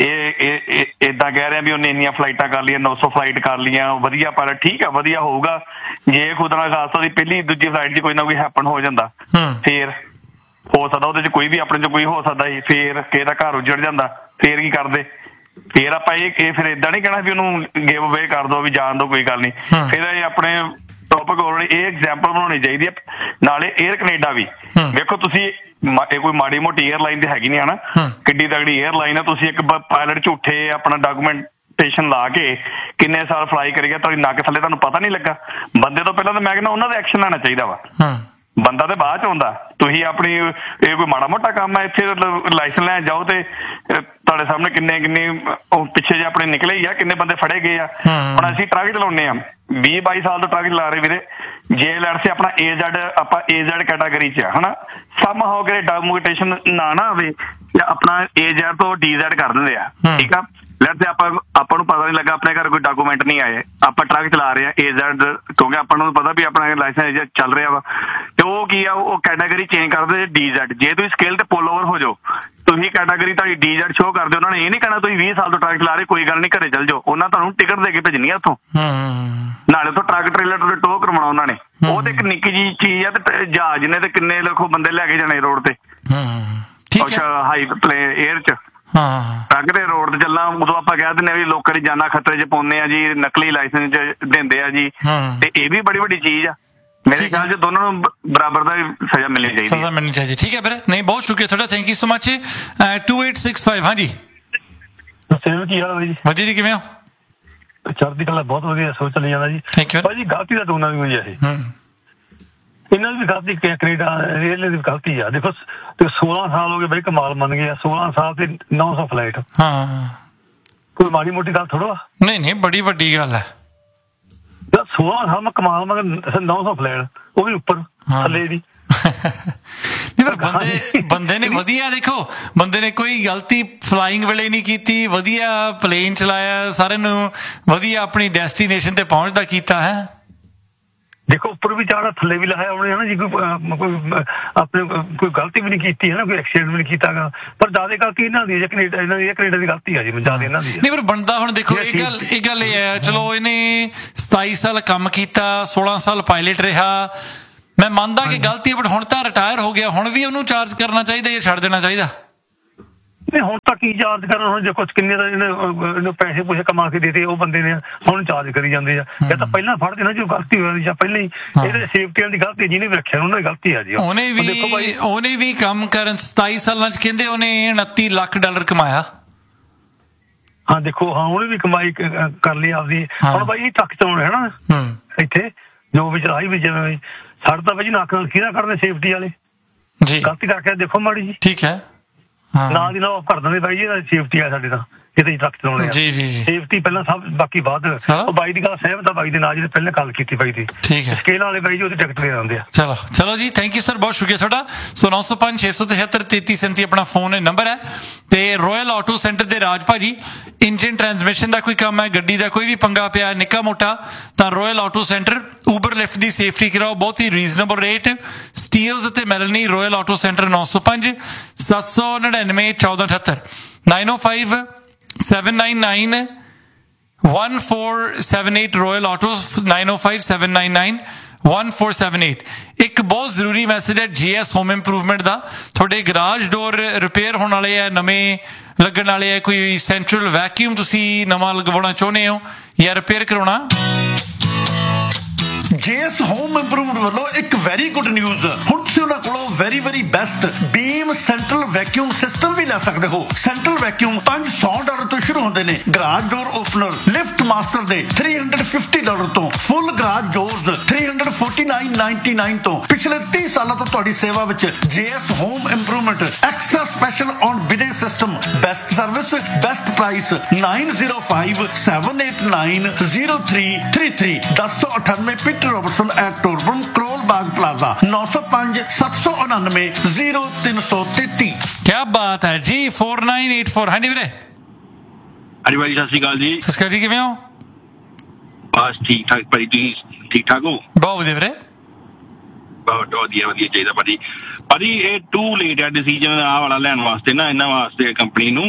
ਇਹ ਏਦਾਂ ਕਹਿ ਰਹੇ ਆ ਵੀ ਉਹਨੇ ਇੰਨੀਆਂ ਫਲਾਈਟਾਂ ਕਰ ਲਈਆਂ, ਨੌ ਸੌ ਫਲਾਈਟ ਕਰ ਲਈਆਂ, ਵਧੀਆ ਪਾਇਲਟ। ਠੀਕ ਆ, ਵਧੀਆ ਹੋਊਗਾ। ਜੇ ਖੁਦ ਨਾਲ ਖਾਸ ਉਹਦੀ ਪਹਿਲੀ ਦੂਜੀ ਫਲਾਈਟ 'ਚ ਕੋਈ ਨਾ ਕੋਈ ਹੈਪਨ ਹੋ ਜਾਂਦਾ, ਫੇਰ ਹੋ ਸਕਦਾ ਉਹਦੇ 'ਚ ਕੋਈ ਵੀ ਆਪਣੇ 'ਚ ਕੋਈ ਹੋ ਸਕਦਾ ਸੀ, ਫੇਰ ਕਿਸੇ ਦਾ ਘਰ ਉੱਜੜ ਜਾਂਦਾ, ਫੇਰ ਕੀ ਕਰਦੇ? ਫੇਰ ਆਪਾਂ ਇਹ ਫਿਰ ਏਦਾਂ ਨੀ ਕਹਿਣਾ ਵੀ ਉਹਨੂੰ ਗਿਵ ਅਵੇ ਕਰ ਦੋ, ਵੀ ਜਾਣ ਦੋ, ਕੋਈ ਗੱਲ ਨੀ। ਫਿਰ ਇਹ ਆਪਣੇ ਟੌਪਿਕ ਇਹ ਐਗਜ਼ਾਮਪਲ ਬਣਾਉਣੀ ਚਾਹੀਦੀ ਹੈ। ਨਾਲੇ ਏਅਰ ਕੈਨੇਡਾ ਵੀ ਵੇਖੋ, ਤੁਸੀਂ ਇਹ ਕੋਈ ਮਾੜੀ ਮੋਟੀ ਏਅਰਲਾਈਨ ਤੇ ਹੈਗੀ ਨੀ ਹੈ ਨਾ, ਕਿੱਡੀ ਤਗੜੀ ਏਅਰਲਾਈਨ ਆ। ਤੁਸੀਂ ਇੱਕ ਪਾਇਲਟ ਝੂਠੇ ਆਪਣਾ ਡਾਕੂਮੈਂਟੇਸ਼ਨ ਲਾ ਕੇ ਕਿੰਨੇ ਸਾਲ ਫਲਾਈ ਕਰੀ ਗਿਆ, ਤੁਹਾਡੀ ਨੱਕ ਥੱਲੇ ਤੁਹਾਨੂੰ ਪਤਾ ਨੀ ਲੱਗਾ? ਬੰਦੇ ਤੋਂ ਪਹਿਲਾਂ ਤਾਂ ਮੈਂ ਕਹਿੰਦਾ ਉਹਨਾਂ ਦਾ ਐਕਸ਼ਨ ਲੈਣਾ ਚਾਹੀਦਾ ਵਾ, ਬੰਦਾ ਤੇ ਬਾਅਦ ਚ ਆਉਂਦਾ। ਤੁਸੀਂ ਆਪਣੀ ਇਹ ਕੋਈ ਮਾੜਾ ਮੋਟਾ ਕੰਮ ਹੈ? ਇੱਥੇ ਲਾਇਸੈਂਸ ਲੈਣ ਜਾਓ ਤੇ ਤੁਹਾਡੇ ਸਾਹਮਣੇ ਕਿੰਨੇ ਕਿੰਨੇ ਪਿੱਛੇ ਜੇ ਆਪਣੇ ਨਿਕਲੇ ਹੀ ਆ, ਕਿੰਨੇ ਬੰਦੇ ਫੜੇ ਗਏ ਆ। ਹੁਣ ਅਸੀਂ ਟਰੱਕ ਚਲਾਉਂਦੇ ਆ, ਵੀਹ ਬਾਈ ਸਾਲ ਤੋਂ ਟਰੱਕ ਚਲਾ ਰਹੇ ਵੀਰੇ। ਜੇ ਲੈਟ ਸੇ ਆਪਣਾ ਏਜ਼ਡ ਆਪਾਂ ਏਜ਼ਡ ਕੈਟਾਗਰੀ ਚ ਹਨਾ, ਸਮ ਹੋ ਕੇ ਡਾਕੂਮੈਂਟੇਸ਼ਨ ਨਾ ਨਾ ਹੋਵੇ, ਆਪਣਾ ਏਜ਼ਡ ਤੋਂ ਡੀਜ਼ਡ ਕਰ ਦਿੰਦੇ ਆ। ਠੀਕ ਆ, ਲੈਟ ਸੇ ਆਪਾਂ ਆਪਾਂ ਨੂੰ ਪਤਾ ਨੀ ਲੱਗਾ, ਆਪਣੇ ਘਰ ਕੋਈ ਡਾਕੂਮੈਂਟ ਨਹੀਂ ਆਏ, ਆਪਾਂ ਟਰੱਕ ਚਲਾ ਰਹੇ ਆ ਏਜ਼ਡ, ਕਿਉਂਕਿ ਆਪਾਂ ਨੂੰ ਪਤਾ ਵੀ ਆਪਣਾ ਲਾਇਸੈਂਸ ਚੱਲ ਰਿਹਾ ਵਾ, ਤੇ ਉਹ ਕੀ ਆ, ਉਹ ਕੈਟਾਗਰੀ ਚੇਂਜ ਕਰਦੇ ਡੀਜ਼ਡ। ਜੇ ਤੁਸੀਂ ਸਕੇਲ ਤੇ ਪੁੱਲ ਓਵਰ ਹੋ ਜਾਓ, ਤੁਸੀਂ ਕੈਟਾਗਰੀ ਤੁਹਾਡੀ ਡੀਜ਼ਡ ਸ਼ੋ ਕਰਦੇ, ਉਹਨਾਂ ਨੇ ਇਹ ਨੀ ਕਹਿਣਾ ਤੁਸੀਂ ਵੀਹ ਸਾਲ ਤੋਂ ਟਰੱਕ ਚਲਾ ਰਹੇ, ਕੋਈ ਗੱਲ ਨੀ ਘਰੇ ਚੱਲ ਜਾਓ। ਉਹਨਾਂ ਤੁਹਾਨੂੰ ਟਿਕਟ ਦੇ ਕੇ ਭੇਜਣੀ ਆ ਉੱਥੋਂ, ਨਾਲੇ ਉੱਥੋਂ ਟਰੱਕ ਟ੍ਰੇਲਰ ਤੇ ਟੋ ਕਰਵਾਉਣਾ ਉਹਨਾਂ ਨੇ। ਉਹ ਤੇ ਇੱਕ ਨਿੱਕੀ ਜਿਹੀ ਚੀਜ਼ ਆ, ਤੇ ਜਹਾਜ਼ ਨੇ ਤੇ ਕਿੰਨੇ ਲੱਖੋਂ ਬੰਦੇ ਲੈ ਕੇ ਜਾਣੇ ਰੋਡ ਤੇ, ਹਾਈ ਪਲੇ ਏਅਰ ਚ ਟਰੱਕ ਦੇ ਰੋਡ ਤੇ ਚੱਲਣਾ। ਉਦੋਂ ਆਪਾਂ ਕਹਿ ਦਿੰਦੇ ਆ ਵੀ ਲੋਕਾਂ ਦੀ ਜਾਨਾਂ ਖਤਰੇ ਚ ਪਾਉਂਦੇ ਆ ਜੀ, ਨਕਲੀ ਲਾਇਸੈਂਸ ਦਿੰਦੇ ਆ ਜੀ, ਤੇ ਇਹ ਵੀ ਬੜੀ ਵੱਡੀ ਚੀਜ਼ ਆ। ਮੇਰੇ ਖਿਆਲ ਚ ਦੋਨਾਂ ਨੂੰ ਬਰਾਬਰ ਦਾ ਸਜ਼ਾ ਮਿਲਣੀ ਚਾਹੀਦੀ, ਸਜ਼ਾ ਮਿਲਣੀ ਚਾਹੀਦੀ। ਠੀਕ ਹੈ ਵੀਰੇ, ਨਹੀਂ ਬਹੁਤ ਸ਼ੁਕਰੀਆ ਤੁਹਾਡਾ, thank you so much. To eight six five. ਹਾਂਜੀ ਕੀ ਹਾਲ ਹੈ ਜੀ? ਵਧੀਆ ਜੀ, ਕਿਵੇਂ ਹੋ? ਚੜ੍ਹਦੀ ਕਲਾ, ਬਹੁਤ ਵਧੀਆ, ਸੋ ਚੱਲੀ ਜਾਂਦਾ ਜੀ। ਭਾਜੀ ਗਲਤੀ ਤਾਂ ਦੋਨਾਂ ਦੀ ਹੋਈ ਹੈ, ਇਹ ਇਹਨਾਂ ਦੀ ਵੀ ਗਲਤੀ, ਕੈਨੇਡਾ ਰੇਲਵੇ ਦੀ ਵੀ ਗਲਤੀ ਆ। ਦੇਖੋ ਤੇ ਸੋਲਾਂ ਸਾਲ ਹੋ ਗਏ ਬਈ, ਕਮਾਲ ਮੰਨ ਗਏ, ਸੋਲਾਂ ਸਾਲ ਤੇ ਨੌ ਸੌ ਫਲਾਈਟ, ਕੋਈ ਮਾੜੀ ਮੋਟੀ ਗੱਲ ਥੋੜਾ। ਨਹੀਂ ਨਹੀਂ, ਬੜੀ ਵੱਡੀ ਗੱਲ ਹੈ। ਸੋਲਾਂ ਸਾਲ ਮੈਂ ਕਮਾਲ ਮੰਗ, ਨੌ ਸੌ ਫਲਾਈਟ, ਉਹ ਵੀ ਉੱਪਰ ਥੱਲੇ ਦੀ। ਪਰ ਬੰਦੇ ਬੰਦੇ ਨੇ ਵਧੀਆ, ਦੇਖੋ ਬੰਦੇ ਨੇ ਕੋਈ ਗਲਤੀ ਫਲਾਈਂਗ ਵੇਲੇ ਨਹੀਂ ਕੀਤੀ, ਵਧੀਆ ਪਲੇਨ ਚਲਾਇਆ, ਸਾਰਿਆਂ ਨੂੰ ਵਧੀਆ ਆਪਣੀ ਡੈਸਟੀਨੇਸ਼ਨ ਤੇ ਪਹੁੰਚਦਾ ਕੀਤਾ ਹੈ। ਦੇਖੋ ਉੱਪਰ ਵੀ ਚੜ੍ਹਨਾ, ਥੱਲੇ ਵੀ ਲਾਇਆ ਉਹਨੇ, ਹੈ ਨਾ ਜੀ। ਕੋਈ ਕੋਈ ਆਪਣੇ ਕੋਈ ਗਲਤੀ ਵੀ ਨਹੀਂ ਕੀਤੀ ਹੈ ਨਾ, ਕੋਈ ਐਕਸੀਡੈਂਟ ਵੀ ਨਹੀਂ ਕੀਤਾਗਾ। ਪਰ ਜ਼ਿਆਦਾ ਗਲਤੀ ਇਹਨਾਂ ਦੀ ਹੈ, ਕੈਨੇਡਾ ਇਹਨਾਂ ਦੀ ਕੈਨੇਡਾ ਦੀ ਗਲਤੀ ਆ ਜੀ, ਜ਼ਿਆਦਾ ਇਹਨਾਂ ਦੀ। ਨਹੀਂ ਪਰ ਬਣਦਾ ਹੁਣ ਦੇਖੋ ਇਹ ਗੱਲ ਇਹ ਗੱਲ ਇਹ ਹੈ, ਚਲੋ ਇਹਨੇ ਸਤਾਈ ਸਾਲ ਕੰਮ ਕੀਤਾ, ਸੋਲਾਂ ਸਾਲ ਪਾਇਲਟ ਰਿਹਾ, ਮੈਂ ਮੰਨਦਾ ਕਿ ਗਲਤੀ ਹੈ, ਬਟ ਹੁਣ ਤਾਂ ਰਿਟਾਇਰ ਹੋ ਗਿਆ, ਹੁਣ ਵੀ ਉਹਨੂੰ ਚਾਰਜ ਕਰਨਾ ਚਾਹੀਦਾ ਜਾਂ ਛੱਡ ਦੇਣਾ ਚਾਹੀਦਾ? ਨਹੀਂ ਹੁਣ ਤਾਂ ਕੀ ਚਾਰਜ ਕਰਨ, ਹੁਣ ਜੇ ਕੁਛ ਕਿੰਨੇ ਦਾ ਇਹਨੇ ਪੈਸੇ ਪੂਸੇ ਕਮਾ ਕੇ ਦੇਤੇ ਉਹ ਬੰਦੇ ਨੇ, ਹੁਣ ਚਾਰਜ ਕਰੀ ਜਾਂਦੇ ਆ। ਜਾਂ ਤਾਂ ਪਹਿਲਾਂ ਫੜ ਦੇਣਾ ਜੋ ਗਲਤੀ ਹੋਈ ਜਾਂ ਪਹਿਲਾਂ ਹੀ ਇਹਦੇ ਸੇਫਟੀ ਵਾਲੀ ਗਲਤੀ ਜਿਹਨੇ ਵੀ ਰੱਖਿਆ ਉਹਨਾਂ ਦੀ ਗਲਤੀ ਆ ਜੀ। ਉਹਨੇ ਵੀ ਉਹਨੇ ਵੀ ਕੰਮ ਕਰਨ ਸਤਾਈ ਸਾਲਾਂ ਚ ਕਹਿੰਦੇ ਉਹਨੇ ਉਨੱਤੀ ਲੱਖ ਡਾਲਰ ਕਮਾਇਆ। ਹਾਂ ਦੇਖੋ, ਹਾਂ ਉਹਨੇ ਵੀ ਕਮਾਈ ਕਰ ਲਈ ਆਪਦੀ। ਹੁਣ ਬਾਈ ਟਰੱਕ ਚਲਾਉਣੇ ਹੈ ਨਾ ਇੱਥੇ ਜੋ ਵੀ ਚਲਾਈ ਵੀ, ਜਿਵੇਂ ਸਾਡੇ ਤਾਂ ਬਾਈ ਨੱਕ ਨਾਲ ਕਿਹਦਾ ਕੱਢਦੇ ਸੇਫਟੀ ਵਾਲੇ, ਗਲਤੀ ਕਰਕੇ ਦੇਖੋ ਮਾੜੀ ਜੀ, ਠੀਕ ਹੈ ਨਾਲ ਦੀ ਨਾਲ ਉਹ ਕਰ ਦਿੰਦੇ ਬਾਈ ਜੀ, ਸੇਫਟੀ ਆ ਸਾਡੇ ਤਾਂ ਜਿੱਥੇ ਟਰੱਕ ਚਲਾਉਣੇ ਆ, ਸੇਫਟੀ ਪਹਿਲਾਂ ਸਭ ਬਾਕੀ ਬਾਅਦ। ਉਹ ਬਾਈ ਦੀ ਗੱਲ ਸਹਿਮਤ ਆ ਬਾਈ ਦੇ ਨਾਲ, ਜਿਹਨੇ ਪਹਿਲਾਂ ਗੱਲ ਕੀਤੀ ਬਾਈ ਦੀ, ਠੀਕ ਹੈ ਸਕੇਲ ਵਾਲੇ ਬਾਈ ਜੀ ਉਹਦੀ ਟਿਕਟ ਦੇ ਦਿੰਦੇ ਆ। ਚਲੋ ਚਲੋ ਜੀ, ਥੈਂਕ ਯੂ ਸਰ, ਬਹੁਤ ਸ਼ੁਕਰੀਆ ਤੁਹਾਡਾ। ਸੋ ਨੌ ਸੌ ਪੰਜ ਛੇ ਸੌ ਤਿਹੱਤਰ ਤੇਤੀ ਸੈਂਤੀ ਆਪਣਾ ਫੋਨ ਨੰਬਰ ਹੈ। ਤੇ ਰੋਇਲ ਆਟੋ ਸੈਂਟਰ ਦੇ ਰਾਜ ਭਾਜੀ, ਇੰਜਨ ਟਰਾਂਸਮਿਸ਼ਨ ਦਾ ਕੋਈ ਕੰਮ ਹੈ, ਗੱਡੀ ਦਾ ਕੋਈ ਵੀ ਪੰਗਾ ਪਿਆ ਨਿੱਕਾ ਮੋਟਾ, ਤਾਂ royal auto centre Uber lift ਦੀ ਸੇਫਟੀ ਕਰਾਓ, ਬਹੁਤ ਹੀ ਰੀਜ਼ਨੇਬਲ ਰੇਟ। ਸਟੀਲਸ ਅਤੇ ਮੈਲਨੀ ਰੋਇਲ ਆਟੋ ਸੈਂਟਰ ਨੌ ਸੌ ਪੰਜ ਸੱਤ ਸੌ ਨੜਿਨਵੇਂ ਚੌਦਾਂ ਅਠੱਤਰ ਨਾਈਨ ਓ five seven nine nine one four seven eight Royal Autos nine oh five seven nine nine one four seven eight। ਇੱਕ ਬਹੁਤ ਜ਼ਰੂਰੀ ਮੈਸੇਜ ਹੈ ਜੀ ਐਸ ਹੋਮ ਇੰਪਰੂਵਮੈਂਟ ਦਾ। ਤੁਹਾਡੇ ਗਰਾਜ ਡੋਰ ਰਿਪੇਅਰ ਹੋਣ ਵਾਲੇ ਆ, ਨਵੇਂ ਲੱਗਣ ਵਾਲੇ ਆ, ਕੋਈ ਸੈਂਟਰਲ ਵੈਕਿਊਮ ਤੁਸੀਂ ਨਵਾਂ ਲਗਵਾਉਣਾ ਚਾਹੁੰਦੇ ਹੋ ਜਾਂ ਰਿਪੇਅਰ ਕਰਾਉਣਾ, ਜੇਐਸ ਹੋਮ ਇੰਪਰੂਵਮੈਂਟ ਵੱਲੋਂ ਇੱਕ ਵੈਰੀ ਗੁੱਡ ਨਿਊਜ਼। ਹੁਣ ਤੁਸੀਂ ਉਹਨਾਂ ਕੋਲੋਂ ਵੈਰੀ ਵੈਰੀ ਬੈਸਟ ਬੀਮ ਸੈਂਟਰਲ ਵੈਕਿਊਮ ਸਿਸਟਮ ਵੀ ਲੈ ਸਕਦੇ ਹੋ। ਸੈਂਟਰਲ ਵੈਕਿਊਮ ਪੰਜ ਸੌ ਡਾਲਰ ਤੋਂ ਸ਼ੁਰੂ ਹੁੰਦੇ ਨੇ, ਗਰਾਜ ਡੋਰ ਓਪਨਰ ਲਿਫਟ ਮਾਸਟਰ ਦੇ ਤਿੰਨ ਸੌ ਪਚਾਸ ਡਾਲਰ ਤੋਂ, ਫੁੱਲ ਗਰਾਜ ਡੋਰਸ ਤਿੰਨ ਸੌ ਉਨਤਾਲੀ ਨਿਨਆਨਵੇਂ ਤੋਂ। ਪਿਛਲੇ ਤੀਹ ਸਾਲਾਂ ਤੋਂ ਤੁਹਾਡੀ ਸੇਵਾ ਵਿੱਚ JS home improvement. Extra special on ਬਿਡੇ system, best service, best price. ਨਾइन zero five seven eight nine zero three three three दस सौ अठानवे Peter Robertson eight टोरबन Karol Bagh plaza नौ सौ पांच सत्त सौ उनानवे जीरो तीन सौ तेती। क्या बात है जी, फोर नाइन एट फोर। हाँ जी ਵੀਰੇ। ਹਾਂਜੀ ਭਾਈ ਸਤਿ ਸ਼੍ਰੀ ਅਕਾਲ ਜੀ। ਸਤਿ ਸ਼੍ਰੀ ਅਕਾਲ ਜੀ, ਕਿਵੇਂ ਹੋ? ਬਸ ਠੀਕ ਠਾਕ ਭਾਈ, ਤੁਸੀਂ ਠੀਕ ਠਾਕ ਹੋ? ਬਹੁਤ ਵਧੀਆ ਵੀਰੇ, ਬਹੁਤ ਵਧੀਆ ਵਧੀਆ ਚਾਹੀਦਾ ਭਾਜੀ। ਭਾਜੀ ਇਹ ਟੂ ਲੇਟ ਹੈ ਡਿਸੀਜਨ ਆਹ ਵਾਲਾ ਲੈਣ ਵਾਸਤੇ ਨਾ, ਇਹਨਾਂ ਵਾਸਤੇ ਕੰਪਨੀ ਨੂੰ।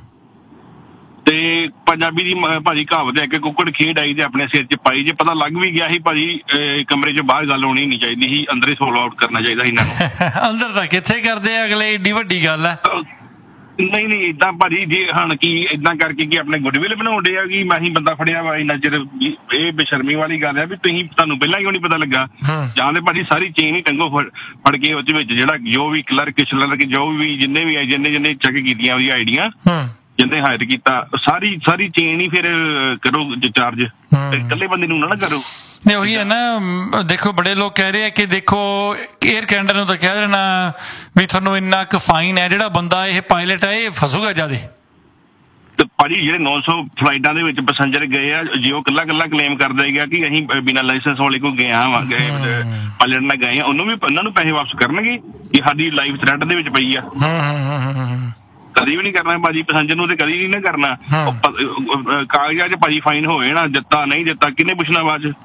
ਤੇ ਪੰਜਾਬੀ ਦੀ ਭਾਜੀ ਕਹਾਵਤ ਹੈ ਕਿ ਕੁੱਕੜ ਖੇਡ ਆਈ ਤੇ ਆਪਣੇ ਸਿਰ 'ਚ ਪਾਈ। ਜੇ ਪਤਾ ਲੱਗ ਵੀ ਗਿਆ ਸੀ ਭਾਜੀ, ਕਮਰੇ 'ਚ ਬਾਹਰ ਗੱਲ ਹੋਣੀ ਨਹੀਂ ਚਾਹੀਦੀ ਸੀ, ਅੰਦਰ ਹੀ ਸੋਲਵ ਆਊਟ ਕਰਨਾ ਚਾਹੀਦਾ ਸੀ ਇਹਨਾਂ ਨੂੰ। ਅੰਦਰ ਤਾਂ ਕਿੱਥੇ ਕਰਦੇ ਆ ਅਗਲੇ, ਏਡੀ ਵੱਡੀ ਗੱਲ ਹੈ। ਨਹੀਂ ਨਹੀਂ ਏਦਾਂ ਭਾਜੀ, ਜੇ ਹੁਣ ਕੀ ਏਦਾਂ ਕਰਕੇ ਕੀ ਆਪਣੇ ਗੁੱਡਵਿਲ ਬਣਾਉਂਦੇ ਆ ਕਿ ਮੈਂ ਹੀ ਬੰਦਾ ਫੜਿਆ ਵਾ ਇੰਨਾ ਚਿਰ, ਇਹ ਬੇਸ਼ਰਮੀ ਵਾਲੀ ਗੱਲ ਹੈ ਵੀ ਤੁਸੀਂ, ਤੁਹਾਨੂੰ ਪਹਿਲਾਂ ਕਿਉਂ ਨਹੀਂ ਪਤਾ ਲੱਗਾ? ਜਾਂ ਤੇ ਭਾਜੀ ਸਾਰੀ ਚੇਨ ਹੀ ਟੰਗੋ ਫੜ ਕੇ ਉਹਦੇ ਵਿੱਚ, ਜਿਹੜਾ ਜੋ ਵੀ ਕਲਰਕ ਸ਼ਲਰਕ ਜੋ ਵੀ ਜਿੰਨੇ ਵੀ ਆਏ, ਜਿੰਨੇ ਜਿੰਨੇ ਚੈੱਕ ਕੀਤੀਆਂ ਉਹਦੀ ਆਈਡੀਆਂ, ਜਿੰਨੇ ਹਾਇਰ ਕੀਤਾ, ਸਾਰੀ ਸਾਰੀ ਚੇਨ ਹੀ ਫਿਰ ਕਰੋ ਚਾਰਜ, ਇਕੱਲੇ ਬੰਦੇ ਨੂੰ ਨਾ ਕਰੋ। ਨਹੀਂ ਉਹੀ ਹੈ ਨਾ, ਦੇਖੋ ਬੜੇ ਲੋਕ ਕਹਿ ਰਹੇ ਆ ਕਿ ਦੇਖੋ ਏਅਰ ਕੈਨੇਡਾ ਨੂੰ ਤਾਂ ਕਹਿ ਦੇਣਾ ਵੀ ਤੁਹਾਨੂੰ ਇੰਨਾ ਕੁ ਫਾਈਨ ਹੈ, ਜਿਹੜਾ ਬੰਦਾ ਇਹ ਪਾਇਲਟ ਹੈ ਇਹ ਫਸੂਗਾ ਜ਼ਿਆਦਾ। ਤੇ ਭਾਜੀ ਜਿਹੜੇ ਨੌ ਸੌ ਫਲਾਈਟਾਂ ਦੇ ਵਿੱਚ ਪੈਸੰਜਰ ਗਏ ਆ, ਜੇ ਉਹ ਕੱਲਾ ਕੱਲਾ ਕਲੇਮ ਕਰਦਾ ਹੈਗਾ ਕਿ ਅਸੀਂ ਬਿਨਾਂ ਲਾਇਸੈਂਸ ਵਾਲੇ ਕੋਲ ਗਏ ਆ, ਪਾਇਲਟ ਨਾਲ ਗਏ ਆ, ਉਹਨੂੰ ਵੀ ਉਹਨਾਂ ਨੂੰ ਪੈਸੇ ਵਾਪਸ ਕਰਨਗੇ ਕਿ ਸਾਡੀ ਲਾਈਫ ਥ੍ਰੈਟ ਦੇ ਵਿੱਚ ਪਈ ਆ। ਕਦੀ ਵੀ ਨਹੀਂ ਕਰਨਾ ਭਾਜੀ, ਪੈਸੰਜਰ ਨੂੰ ਤੇ ਕਦੀ ਨਹੀਂ ਨਾ ਕਰਨਾ। ਕਾਗਜ਼ਾਂ 'ਚ ਭਾਜੀ ਫਾਈਨ ਹੋਵੇ ਨਾ, ਦਿੱਤਾ ਨਹੀਂ ਦਿੱਤਾ ਕਿਹਨੇ ਪੁੱਛਣਾ ਬਾਅਦ 'ਚ?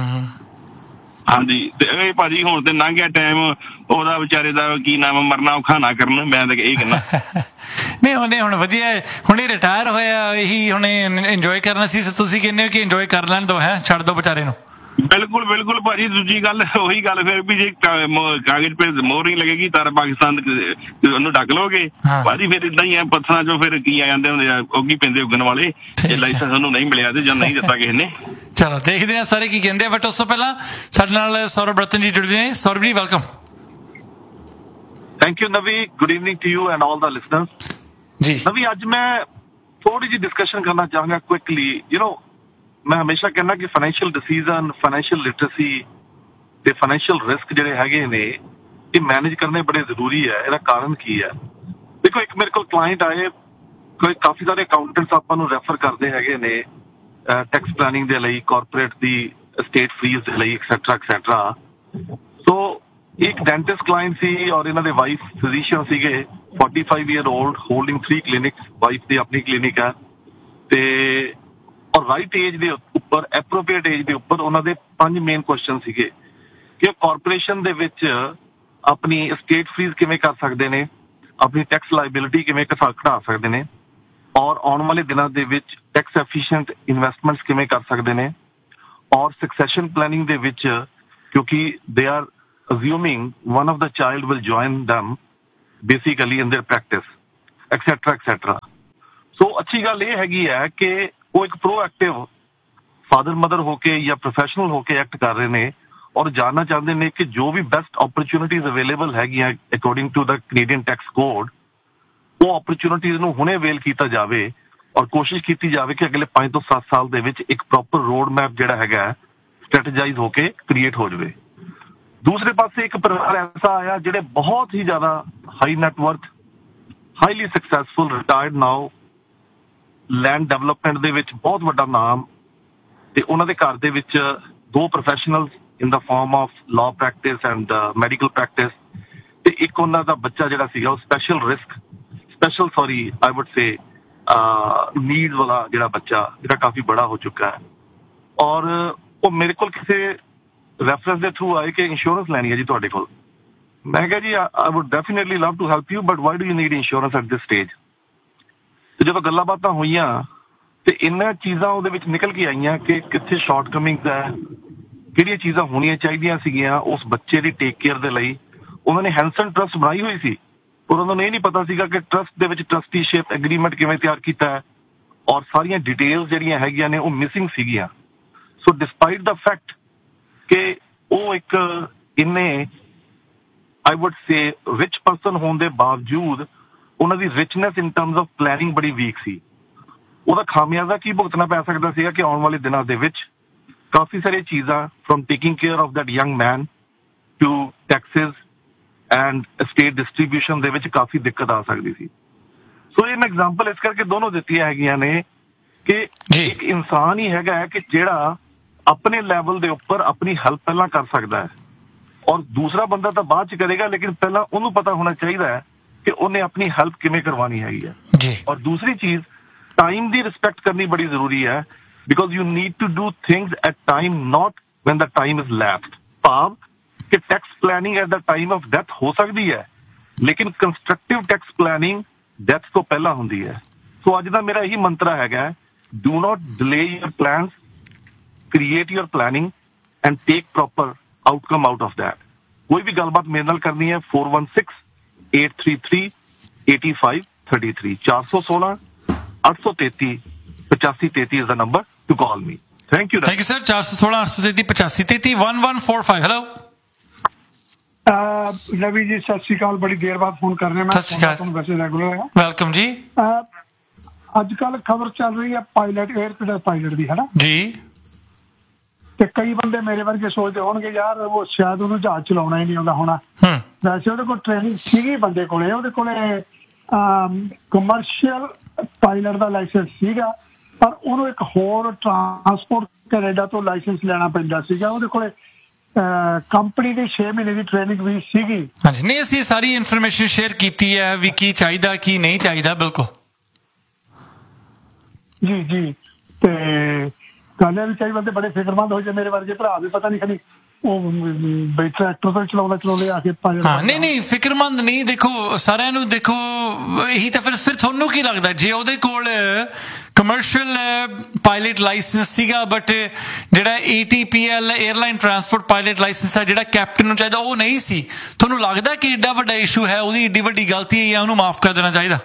ਹਾਂਜੀ, ਤੇ ਇਹ ਭਾਜੀ ਹੁਣ ਤੇ ਲੰਘ ਗਿਆ ਟਾਈਮ, ਉਹਦਾ ਵਿਚਾਰੇ ਦਾ ਕੀ ਨਾਮ, ਮਰਨਾ ਔਖਾ ਨਾ ਕਰਨ, ਮੈਂ ਤਾਂ ਇਹ ਕਹਿਣਾ। ਨਹੀਂ ਉਹਨੇ ਹੁਣ ਵਧੀਆ, ਹੁਣੇ ਰਿਟਾਇਰ ਹੋਇਆ, ਇਹੀ ਹੁਣੇ ਇੰਜੋਏ ਕਰਨਾ ਸੀ। ਤੁਸੀਂ ਕਹਿੰਦੇ ਹੋ ਕਿ ਇੰਜੋਏ ਕਰ ਲੈਣ ਦੋ, ਹੈ ਛੱਡ ਦੋ ਵਿਚਾਰੇ ਨੂੰ। ਬਿਲਕੁਲ ਬਿਲਕੁਲ ਭਾਜੀ। ਦੂਜੀ ਗੱਲ ਉਹੀ ਗੱਲ ਫਿਰ ਵੀ ਜੇ ਕਾਗਜ਼ ਪੇ ਮੋਹਰ ਨਹੀਂ ਲੱਗੇਗੀ ਤਾਂ ਪਾਕਿਸਤਾਨ ਉਹਨੂੰ ਢੱਕ ਲਓਗੇ ਭਾਜੀ, ਫਿਰ ਏਦਾਂ ਹੀ ਆ ਪੱਥਰਾਂ ਚੋਂ ਫਿਰ ਕੀ ਆ ਜਾਂਦੇ ਹੁੰਦੇ ਆ, ਉੱਗੀ ਪੈਂਦੇ ਉੱਗਣ ਵਾਲੇ, ਜੇ ਲਾਇਸੈਂਸ ਉਹਨੂੰ ਨਹੀਂ ਮਿਲਿਆ ਤੇ ਜਾਂ ਨਹੀਂ ਦਿੱਤਾ ਕਿਸੇ ਨੇ। ਚਲੋ ਦੇਖਦੇ ਆ ਸਾਰੇ ਕੀ ਕਹਿੰਦੇ ਆ, ਬਟ ਉਸ ਤੋਂ ਪਹਿਲਾਂ ਸਾਡੇ ਨਾਲ ਸੌਰਵ ਰਤਨ ਜੀ ਜੁੜੇ ਨੇ। ਸੌਰਵ ਜੀ ਵੈਲਕਮ। ਥੈਂਕ ਯੂ ਨਵੀ, good evening to you and all the listeners. ਜੀ ਨਵੀ, ਅੱਜ ਮੈਂ ਥੋੜੀ ਜਿਹੀ ਡਿਸਕਸ਼ਨ ਕਰਨਾ ਚਾਹਾਂਗਾ ਕੁਇਕਲੀ। ਯੂ ਨੋ ਮੈਂ ਹਮੇਸ਼ਾ ਕਹਿੰਦਾ ਕਿ ਫਾਈਨੈਂਸ਼ੀਅਲ ਡਿਸੀਜ਼ਨ, ਫਾਈਨੈਂਸ਼ੀਅਲ ਲਿਟਰੇਸੀ ਤੇ ਫਾਈਨੈਂਸ਼ੀਅਲ ਰਿਸਕ ਜਿਹੜੇ ਹੈਗੇ ਨੇ ਇਹ ਮੈਨੇਜ ਕਰਨੇ ਬੜੇ ਜ਼ਰੂਰੀ ਹੈ। ਇਹਦਾ ਕਾਰਨ ਕੀ ਹੈ? ਦੇਖੋ, ਇੱਕ ਮੇਰੇ ਕੋਲ ਕਲਾਇੰਟ ਆਏ, ਕੋਈ ਕਾਫੀ ਸਾਰੇ ਅਕਾਊਂਟੈਂਟਸ ਆਪਾਂ ਨੂੰ ਰੈਫਰ ਕਰਦੇ ਹੈਗੇ ਨੇ ਟੈਕਸ ਪਲਾਨਿੰਗ ਦੇ ਲਈ, ਕਾਰਪੋਰੇਟ ਦੀ, ਸਟੇਟ ਫੀਸ ਦੇ ਲਈ, ਐਕਸੈਟਰਾ ਐਕਸੈਟਰਾ। ਸੋ ਇੱਕ ਡੈਂਟਿਸਟ ਕਲਾਇੰਟ ਸੀ ਔਰ ਇਹਨਾਂ ਦੇ ਵਾਈਫ ਫਿਜ਼ੀਸ਼ੀਅਨ ਸੀਗੇ, forty-five year old, holding three clinics, wife ਦੀ ਆਪਣੀ ਕਲੀਨਿਕ ਹੈ ਤੇ ਔਰ ਰਾਈਟ ਏਜ ਦੇ ਉੱਪਰ, ਐਪਰੋਪਰੀਏਟ ਏਜ ਦੇ ਉੱਪਰ ਉਹਨਾਂ ਦੇ ਪੰਜ ਮੇਨ ਕੁਐਸਚਨ ਸੀਗੇ ਕਿ ਕਾਰਪੋਰੇਸ਼ਨ ਦੇ ਵਿੱਚ ਆਪਣੀ ਸਟੇਟ ਫੀਸ ਕਿਵੇਂ ਕਰ ਸਕਦੇ ਨੇ, ਆਪਣੀ ਟੈਕਸ ਲਾਇਬਿਲਿਟੀ ਕਿਵੇਂ ਘਟਾ ਸਕਦੇ ਨੇ, ਔਰ ਆਉਣ ਵਾਲੇ ਦਿਨਾਂ ਦੇ ਵਿੱਚ ਟੈਕਸ ਐਫੀਸ਼ੀਐਂਟ ਇਨਵੈਸਟਮੈਂਟਸ ਕਿਵੇਂ ਕਰ ਸਕਦੇ ਨੇ, ਔਰ ਸਕਸੈਸ਼ਨ ਪਲੈਨਿੰਗ ਦੇ ਵਿੱਚ ਕਿਉਂਕਿ they are assuming one of the child will join them basically in their practice, etc etc ਸੋ ਅੱਛੀ ਗੱਲ ਇਹ ਹੈਗੀ ਹੈ ਕਿ ਉਹ ਇੱਕ ਪ੍ਰੋਐਕਟਿਵ ਫਾਦਰ ਮਦਰ ਹੋ ਕੇ ਜਾਂ ਪ੍ਰੋਫੈਸ਼ਨਲ ਹੋ ਕੇ ਐਕਟ ਕਰ ਰਹੇ ਨੇ ਔਰ ਜਾਣਨਾ ਚਾਹੁੰਦੇ ਨੇ ਕਿ ਜੋ ਵੀ ਬੈਸਟ ਓਪਰਚੁਨਿਟੀਜ਼ ਅਵੇਲੇਬਲ ਹੈਗੀਆਂ according to the Canadian tax code, ਉਹ ਓਪਰਚੁਨਿਟੀਜ਼ ਨੂੰ ਹੁਣੇ ਅਵੇਲ ਕੀਤਾ ਜਾਵੇ ਔਰ ਕੋਸ਼ਿਸ਼ ਕੀਤੀ ਜਾਵੇ ਕਿ ਅਗਲੇ ਪੰਜ ਤੋਂ ਸੱਤ ਸਾਲ ਦੇ ਵਿੱਚ ਇੱਕ ਪ੍ਰੋਪਰ ਰੋਡ ਮੈਪ ਜਿਹੜਾ ਹੈਗਾ ਸਟ੍ਰੈਟੇਜਾਈਜ਼ ਹੋ ਕੇ ਕ੍ਰੀਏਟ ਹੋ ਜਾਵੇ। ਦੂਸਰੇ ਪਾਸੇ ਇੱਕ ਪਰਿਵਾਰ ਐਸਾ ਆਇਆ ਜਿਹੜੇ ਬਹੁਤ ਹੀ ਜ਼ਿਆਦਾ high net worth, highly successful, retired ਨਾਓ, ਲੈਂਡ ਡਿਵੈਲਪਮੈਂਟ ਦੇ ਵਿੱਚ ਬਹੁਤ ਵੱਡਾ ਨਾਮ, ਤੇ ਉਹਨਾਂ ਦੇ ਘਰ ਦੇ ਵਿੱਚ ਦੋ professional in the farm of law practice and medical practice, ਤੇ ਇੱਕ ਉਹਨਾਂ ਦਾ ਬੱਚਾ ਜਿਹੜਾ ਸੀਗਾ ਉਹ special risk special sorry I wood say need ਵਾਲਾ ਜਿਹੜਾ ਬੱਚਾ ਜਿਹੜਾ ਕਾਫੀ ਬੜਾ ਹੋ ਚੁੱਕਾ ਹੈ। ਔਰ ਉਹ ਮੇਰੇ ਕੋਲ ਕਿਸੇ ਰੈਫਰੈਂਸ ਦੇ ਥਰੂ ਆਏ ਕਿ ਇੰਸ਼ੋਰੈਂਸ ਲੈਣੀ ਹੈ ਜੀ ਤੁਹਾਡੇ ਕੋਲ। ਮੈਂ ਕਿਹਾ ਜੀ ਆਈ wood definitely love to help you but why do you need insurance at this stage. ਤੇ ਜਦੋਂ ਗੱਲਾਂ ਬਾਤਾਂ ਹੋਈਆਂ ਤੇ ਇਹਨਾਂ ਚੀਜ਼ਾਂ ਉਹਦੇ ਵਿੱਚ ਨਿਕਲ ਕੇ ਆਈਆਂ ਕਿ ਕਿੱਥੇ ਸ਼ਾਰਟਕਮਿੰਗਸ ਹੈ, ਕਿਹੜੀਆਂ ਚੀਜ਼ਾਂ ਹੋਣੀਆਂ ਚਾਹੀਦੀਆਂ ਸੀਗੀਆਂ ਉਸ ਬੱਚੇ ਦੀ ਟੇਕ ਕੇਅਰ ਦੇ ਲਈ। ਉਹਨਾਂ ਨੇ ਹੈਂਸਨ ਟਰਸਟ ਬਣਾਈ ਹੋਈ ਸੀ ਪਰ ਉਹਨਾਂ ਨੂੰ ਇਹ ਨਹੀਂ ਪਤਾ ਸੀਗਾ ਕਿ ਟਰਸਟ ਦੇ ਵਿੱਚ ਟਰਸਟੀਸ਼ਿਪ ਐਗਰੀਮੈਂਟ ਕਿਵੇਂ ਤਿਆਰ ਕੀਤਾ ਹੈ ਔਰ ਸਾਰੀਆਂ ਡਿਟੇਲਸ ਜਿਹੜੀਆਂ ਹੈਗੀਆਂ ਨੇ ਉਹ ਮਿਸਿੰਗ ਸੀਗੀਆਂ। ਸੋ ਡਿਸਪਾਈਟ ਦਾ ਫੈਕਟ ਕਿ ਉਹ ਇੱਕ ਇੰਨੇ ਆਈ ਵੁੱਡ ਸੇ ਰਿਚ ਪਰਸਨ ਹੋਣ ਦੇ ਬਾਵਜੂਦ ਉਹਨਾਂ ਦੀ richness in terms of planning ਬੜੀ ਵੀਕ ਸੀ। ਉਹਦਾ ਖਾਮਿਆਜ਼ਾ ਕੀ ਭੁਗਤਣਾ ਪੈ ਸਕਦਾ ਸੀਗਾ ਕਿ ਆਉਣ ਵਾਲੇ ਦਿਨਾਂ ਦੇ ਵਿੱਚ ਕਾਫੀ ਸਾਰੀਆਂ ਚੀਜ਼ਾਂ from taking care of that young man to Texas and state distribution ਦੇ ਵਿੱਚ ਕਾਫੀ ਦਿੱਕਤ ਆ ਸਕਦੀ ਸੀ। ਸੋ ਇਹ ਮੈਂ ਐਗਜ਼ਾਮਪਲ ਇਸ ਕਰਕੇ ਦੋਨੋਂ ਦਿੱਤੀਆਂ ਹੈਗੀਆਂ ਨੇ ਕਿ ਇੱਕ ਇਨਸਾਨ ਹੀ ਹੈਗਾ ਹੈ ਕਿ ਜਿਹੜਾ ਆਪਣੇ ਲੈਵਲ ਦੇ ਉੱਪਰ ਆਪਣੀ ਹੈਲਪ ਪਹਿਲਾਂ ਕਰ ਸਕਦਾ ਹੈ ਔਰ ਦੂਸਰਾ ਬੰਦਾ ਤਾਂ ਬਾਅਦ ਚ ਕਰੇਗਾ, ਲੇਕਿਨ ਪਹਿਲਾਂ ਉਹਨੂੰ ਪਤਾ ਹੋਣਾ ਚਾਹੀਦਾ ਹੈ ਕਿ ਉਹਨੇ ਆਪਣੀ ਹੈਲਪ ਕਿਵੇਂ ਕਰਵਾਉਣੀ ਹੈਗੀ ਹੈ। ਔਰ ਦੂਸਰੀ ਚੀਜ਼ ਟਾਈਮ ਦੀ ਰਿਸਪੈਕਟ ਕਰਨੀ ਬੜੀ ਜ਼ਰੂਰੀ ਹੈ because you need to do things at time note van the time is left. ਭਾਵ ਕਿ tax planning at the time of death ਹੋ ਸਕਦੀ ਹੈ ਲੇਕਿਨ ਕੰਸਟਰਕਟਿਵ ਟੈਕਸ ਪਲੈਨਿੰਗ ਡੈਥ ਤੋਂ ਪਹਿਲਾਂ ਹੁੰਦੀ ਹੈ। ਸੋ ਅੱਜ ਦਾ ਮੇਰਾ ਇਹੀ ਮੰਤਰਾ ਹੈਗਾ, do not delay your plans, create your planning and take proper outcome out of that. ਕੋਈ ਵੀ ਗੱਲਬਾਤ ਮੇਰੇ ਨਾਲ ਕਰਨੀ ਹੈ four one six eight three three eight five three three ਚਾਰ ਸੌ ਸੋਲਾਂ ਅੱਠ ਸੌ ਤੇਤੀ ਪਚਾਸੀ ਤੇਤੀ is the number to call me. Thank you. Thank you sir. ਚਾਰ ਸੌ ਸੋਲਾਂ ਅੱਠ ਸੌ ਤੇਤੀ ਪਚਾਸੀ ਤੇਤੀ one one four five. Hello. ਨਵੀ ਜੀ ਸਤਿ ਸ਼੍ਰੀ ਅਕਾਲ, ਬੜੀ ਦੇਰ ਬਾਅਦ ਫੋਨ ਕਰ ਰਿਹਾ ਮੈਂ। ਸਤਿ ਸ਼੍ਰੀ ਅਕਾਲ, ਵੈਸੇ ਰੈਗੂਲਰ ਹੈ। ਵੈਲਕਮ ਜੀ। ਅੱਜ ਕੱਲ ਖਬਰ ਚੱਲ ਰਹੀ ਹੈ ਪਾਇਲਟ, 에ਅਰ ਪਾਇਲਟ ਦੀ, ਹੈ ਨਾ ਜੀ। ਤੇ ਕਈ ਬੰਦੇ ਮੇਰੇ ਵਰਗੇ ਸੋਚਦੇ ਹੋਣਗੇ ਯਾਰ ਉਹ ਸ਼ਾਇਦ ਉਹਨੂੰ ਜਹਾਜ਼ ਚਲਾਉਣਾ ਹੀ ਨਹੀਂ ਆਉਂਦਾ ਹੋਣਾ। ਵੈਸੇ ਉਹਦੇ ਕੋਲ ਟ੍ਰੇਨਿੰਗ ਸੀਗੀ ਬੰਦੇ ਕੋਲੇ, ਉਹਦੇ ਕੋਲੇ ਕਮਰਸ਼ੀਅਲ ਪਾਇਲਟ ਦਾ ਲਾਇਸੈਂਸ ਸੀਗਾ ਪਰ ਉਹਨੂੰ ਇੱਕ ਹੋਰ ਟਰਾਂਸਪੋਰਟ ਕੈਨੇਡਾ ਤੋਂ ਲਾਇਸੈਂਸ ਲੈਣਾ ਪੈਂਦਾ ਸੀਗਾ। ਉਹਦੇ ਕੋਲੇ ਕੰਪਨੀ ਦੀ ਛੇ ਮਹੀਨੇ ਦੀ ਟ੍ਰੇਨਿੰਗ ਵੀ ਸੀਗੀ। ਹਾਂਜੀ, ਨਹੀਂ ਅਸੀਂ ਸਾਰੀ ਇਨਫੋਰਮੇਸ਼ਨ ਸ਼ੇਅਰ ਕੀਤੀ ਹੈ ਵੀ ਕੀ ਚਾਹੀਦਾ ਕੀ ਨਹੀਂ ਚਾਹੀਦਾ। ਬਿਲਕੁਲ ਜੀ ਜੀ। ਤੇ ਗੱਲ ਇਹ ਵੀ ਕਈ ਬੰਦੇ ਬੜੇ ਫਿਕਰਮੰਦ ਹੋ ਜਾਏ, ਮੇਰੇ ਵਰਗੇ ਭਰਾ ਵੀ ਪਤਾ ਨਹੀਂ ਖਾਲੀ ਉਹ ਬਈ ਟਰੈਕਟਰ ਤੋਂ ਚਲਾਉਂਦਾ ਚਲਾਉਂਦੇ ਆ ਕੇ ਹਾਂ। ਨਹੀਂ ਨਹੀਂ ਫਿਕਰਮੰਦ ਨਹੀਂ, ਦੇਖੋ ਸਾਰਿਆਂ ਨੂੰ ਦੇਖੋ ਇਹੀ ਤਾਂ ਫਿਰ ਫਿਰ ਤੁਹਾਨੂੰ ਕੀ ਲੱਗਦਾ ਜੇ ਉਹਦੇ ਕੋਲ ਕਮਰਸ਼ੀਅਲ ਪਾਇਲਟ ਲਾਇਸੈਂਸ ਸੀਗਾ ਬਟ ਜਿਹੜਾ A T P L airline transport pilot licence ਹੈ ਜਿਹੜਾ ਕੈਪਟਨ ਨੂੰ ਚਾਹੀਦਾ ਉਹ ਨਹੀਂ ਸੀ, ਤੁਹਾਨੂੰ ਲੱਗਦਾ ਕਿ ਏਡਾ ਵੱਡਾ ਇਸ਼ੂ ਹੈ, ਉਹਦੀ ਏਡੀ ਵੱਡੀ ਗਲਤੀ ਹੈ, ਉਹਨੂੰ ਮਾਫ ਕਰ ਦੇਣਾ ਚਾਹੀਦਾ?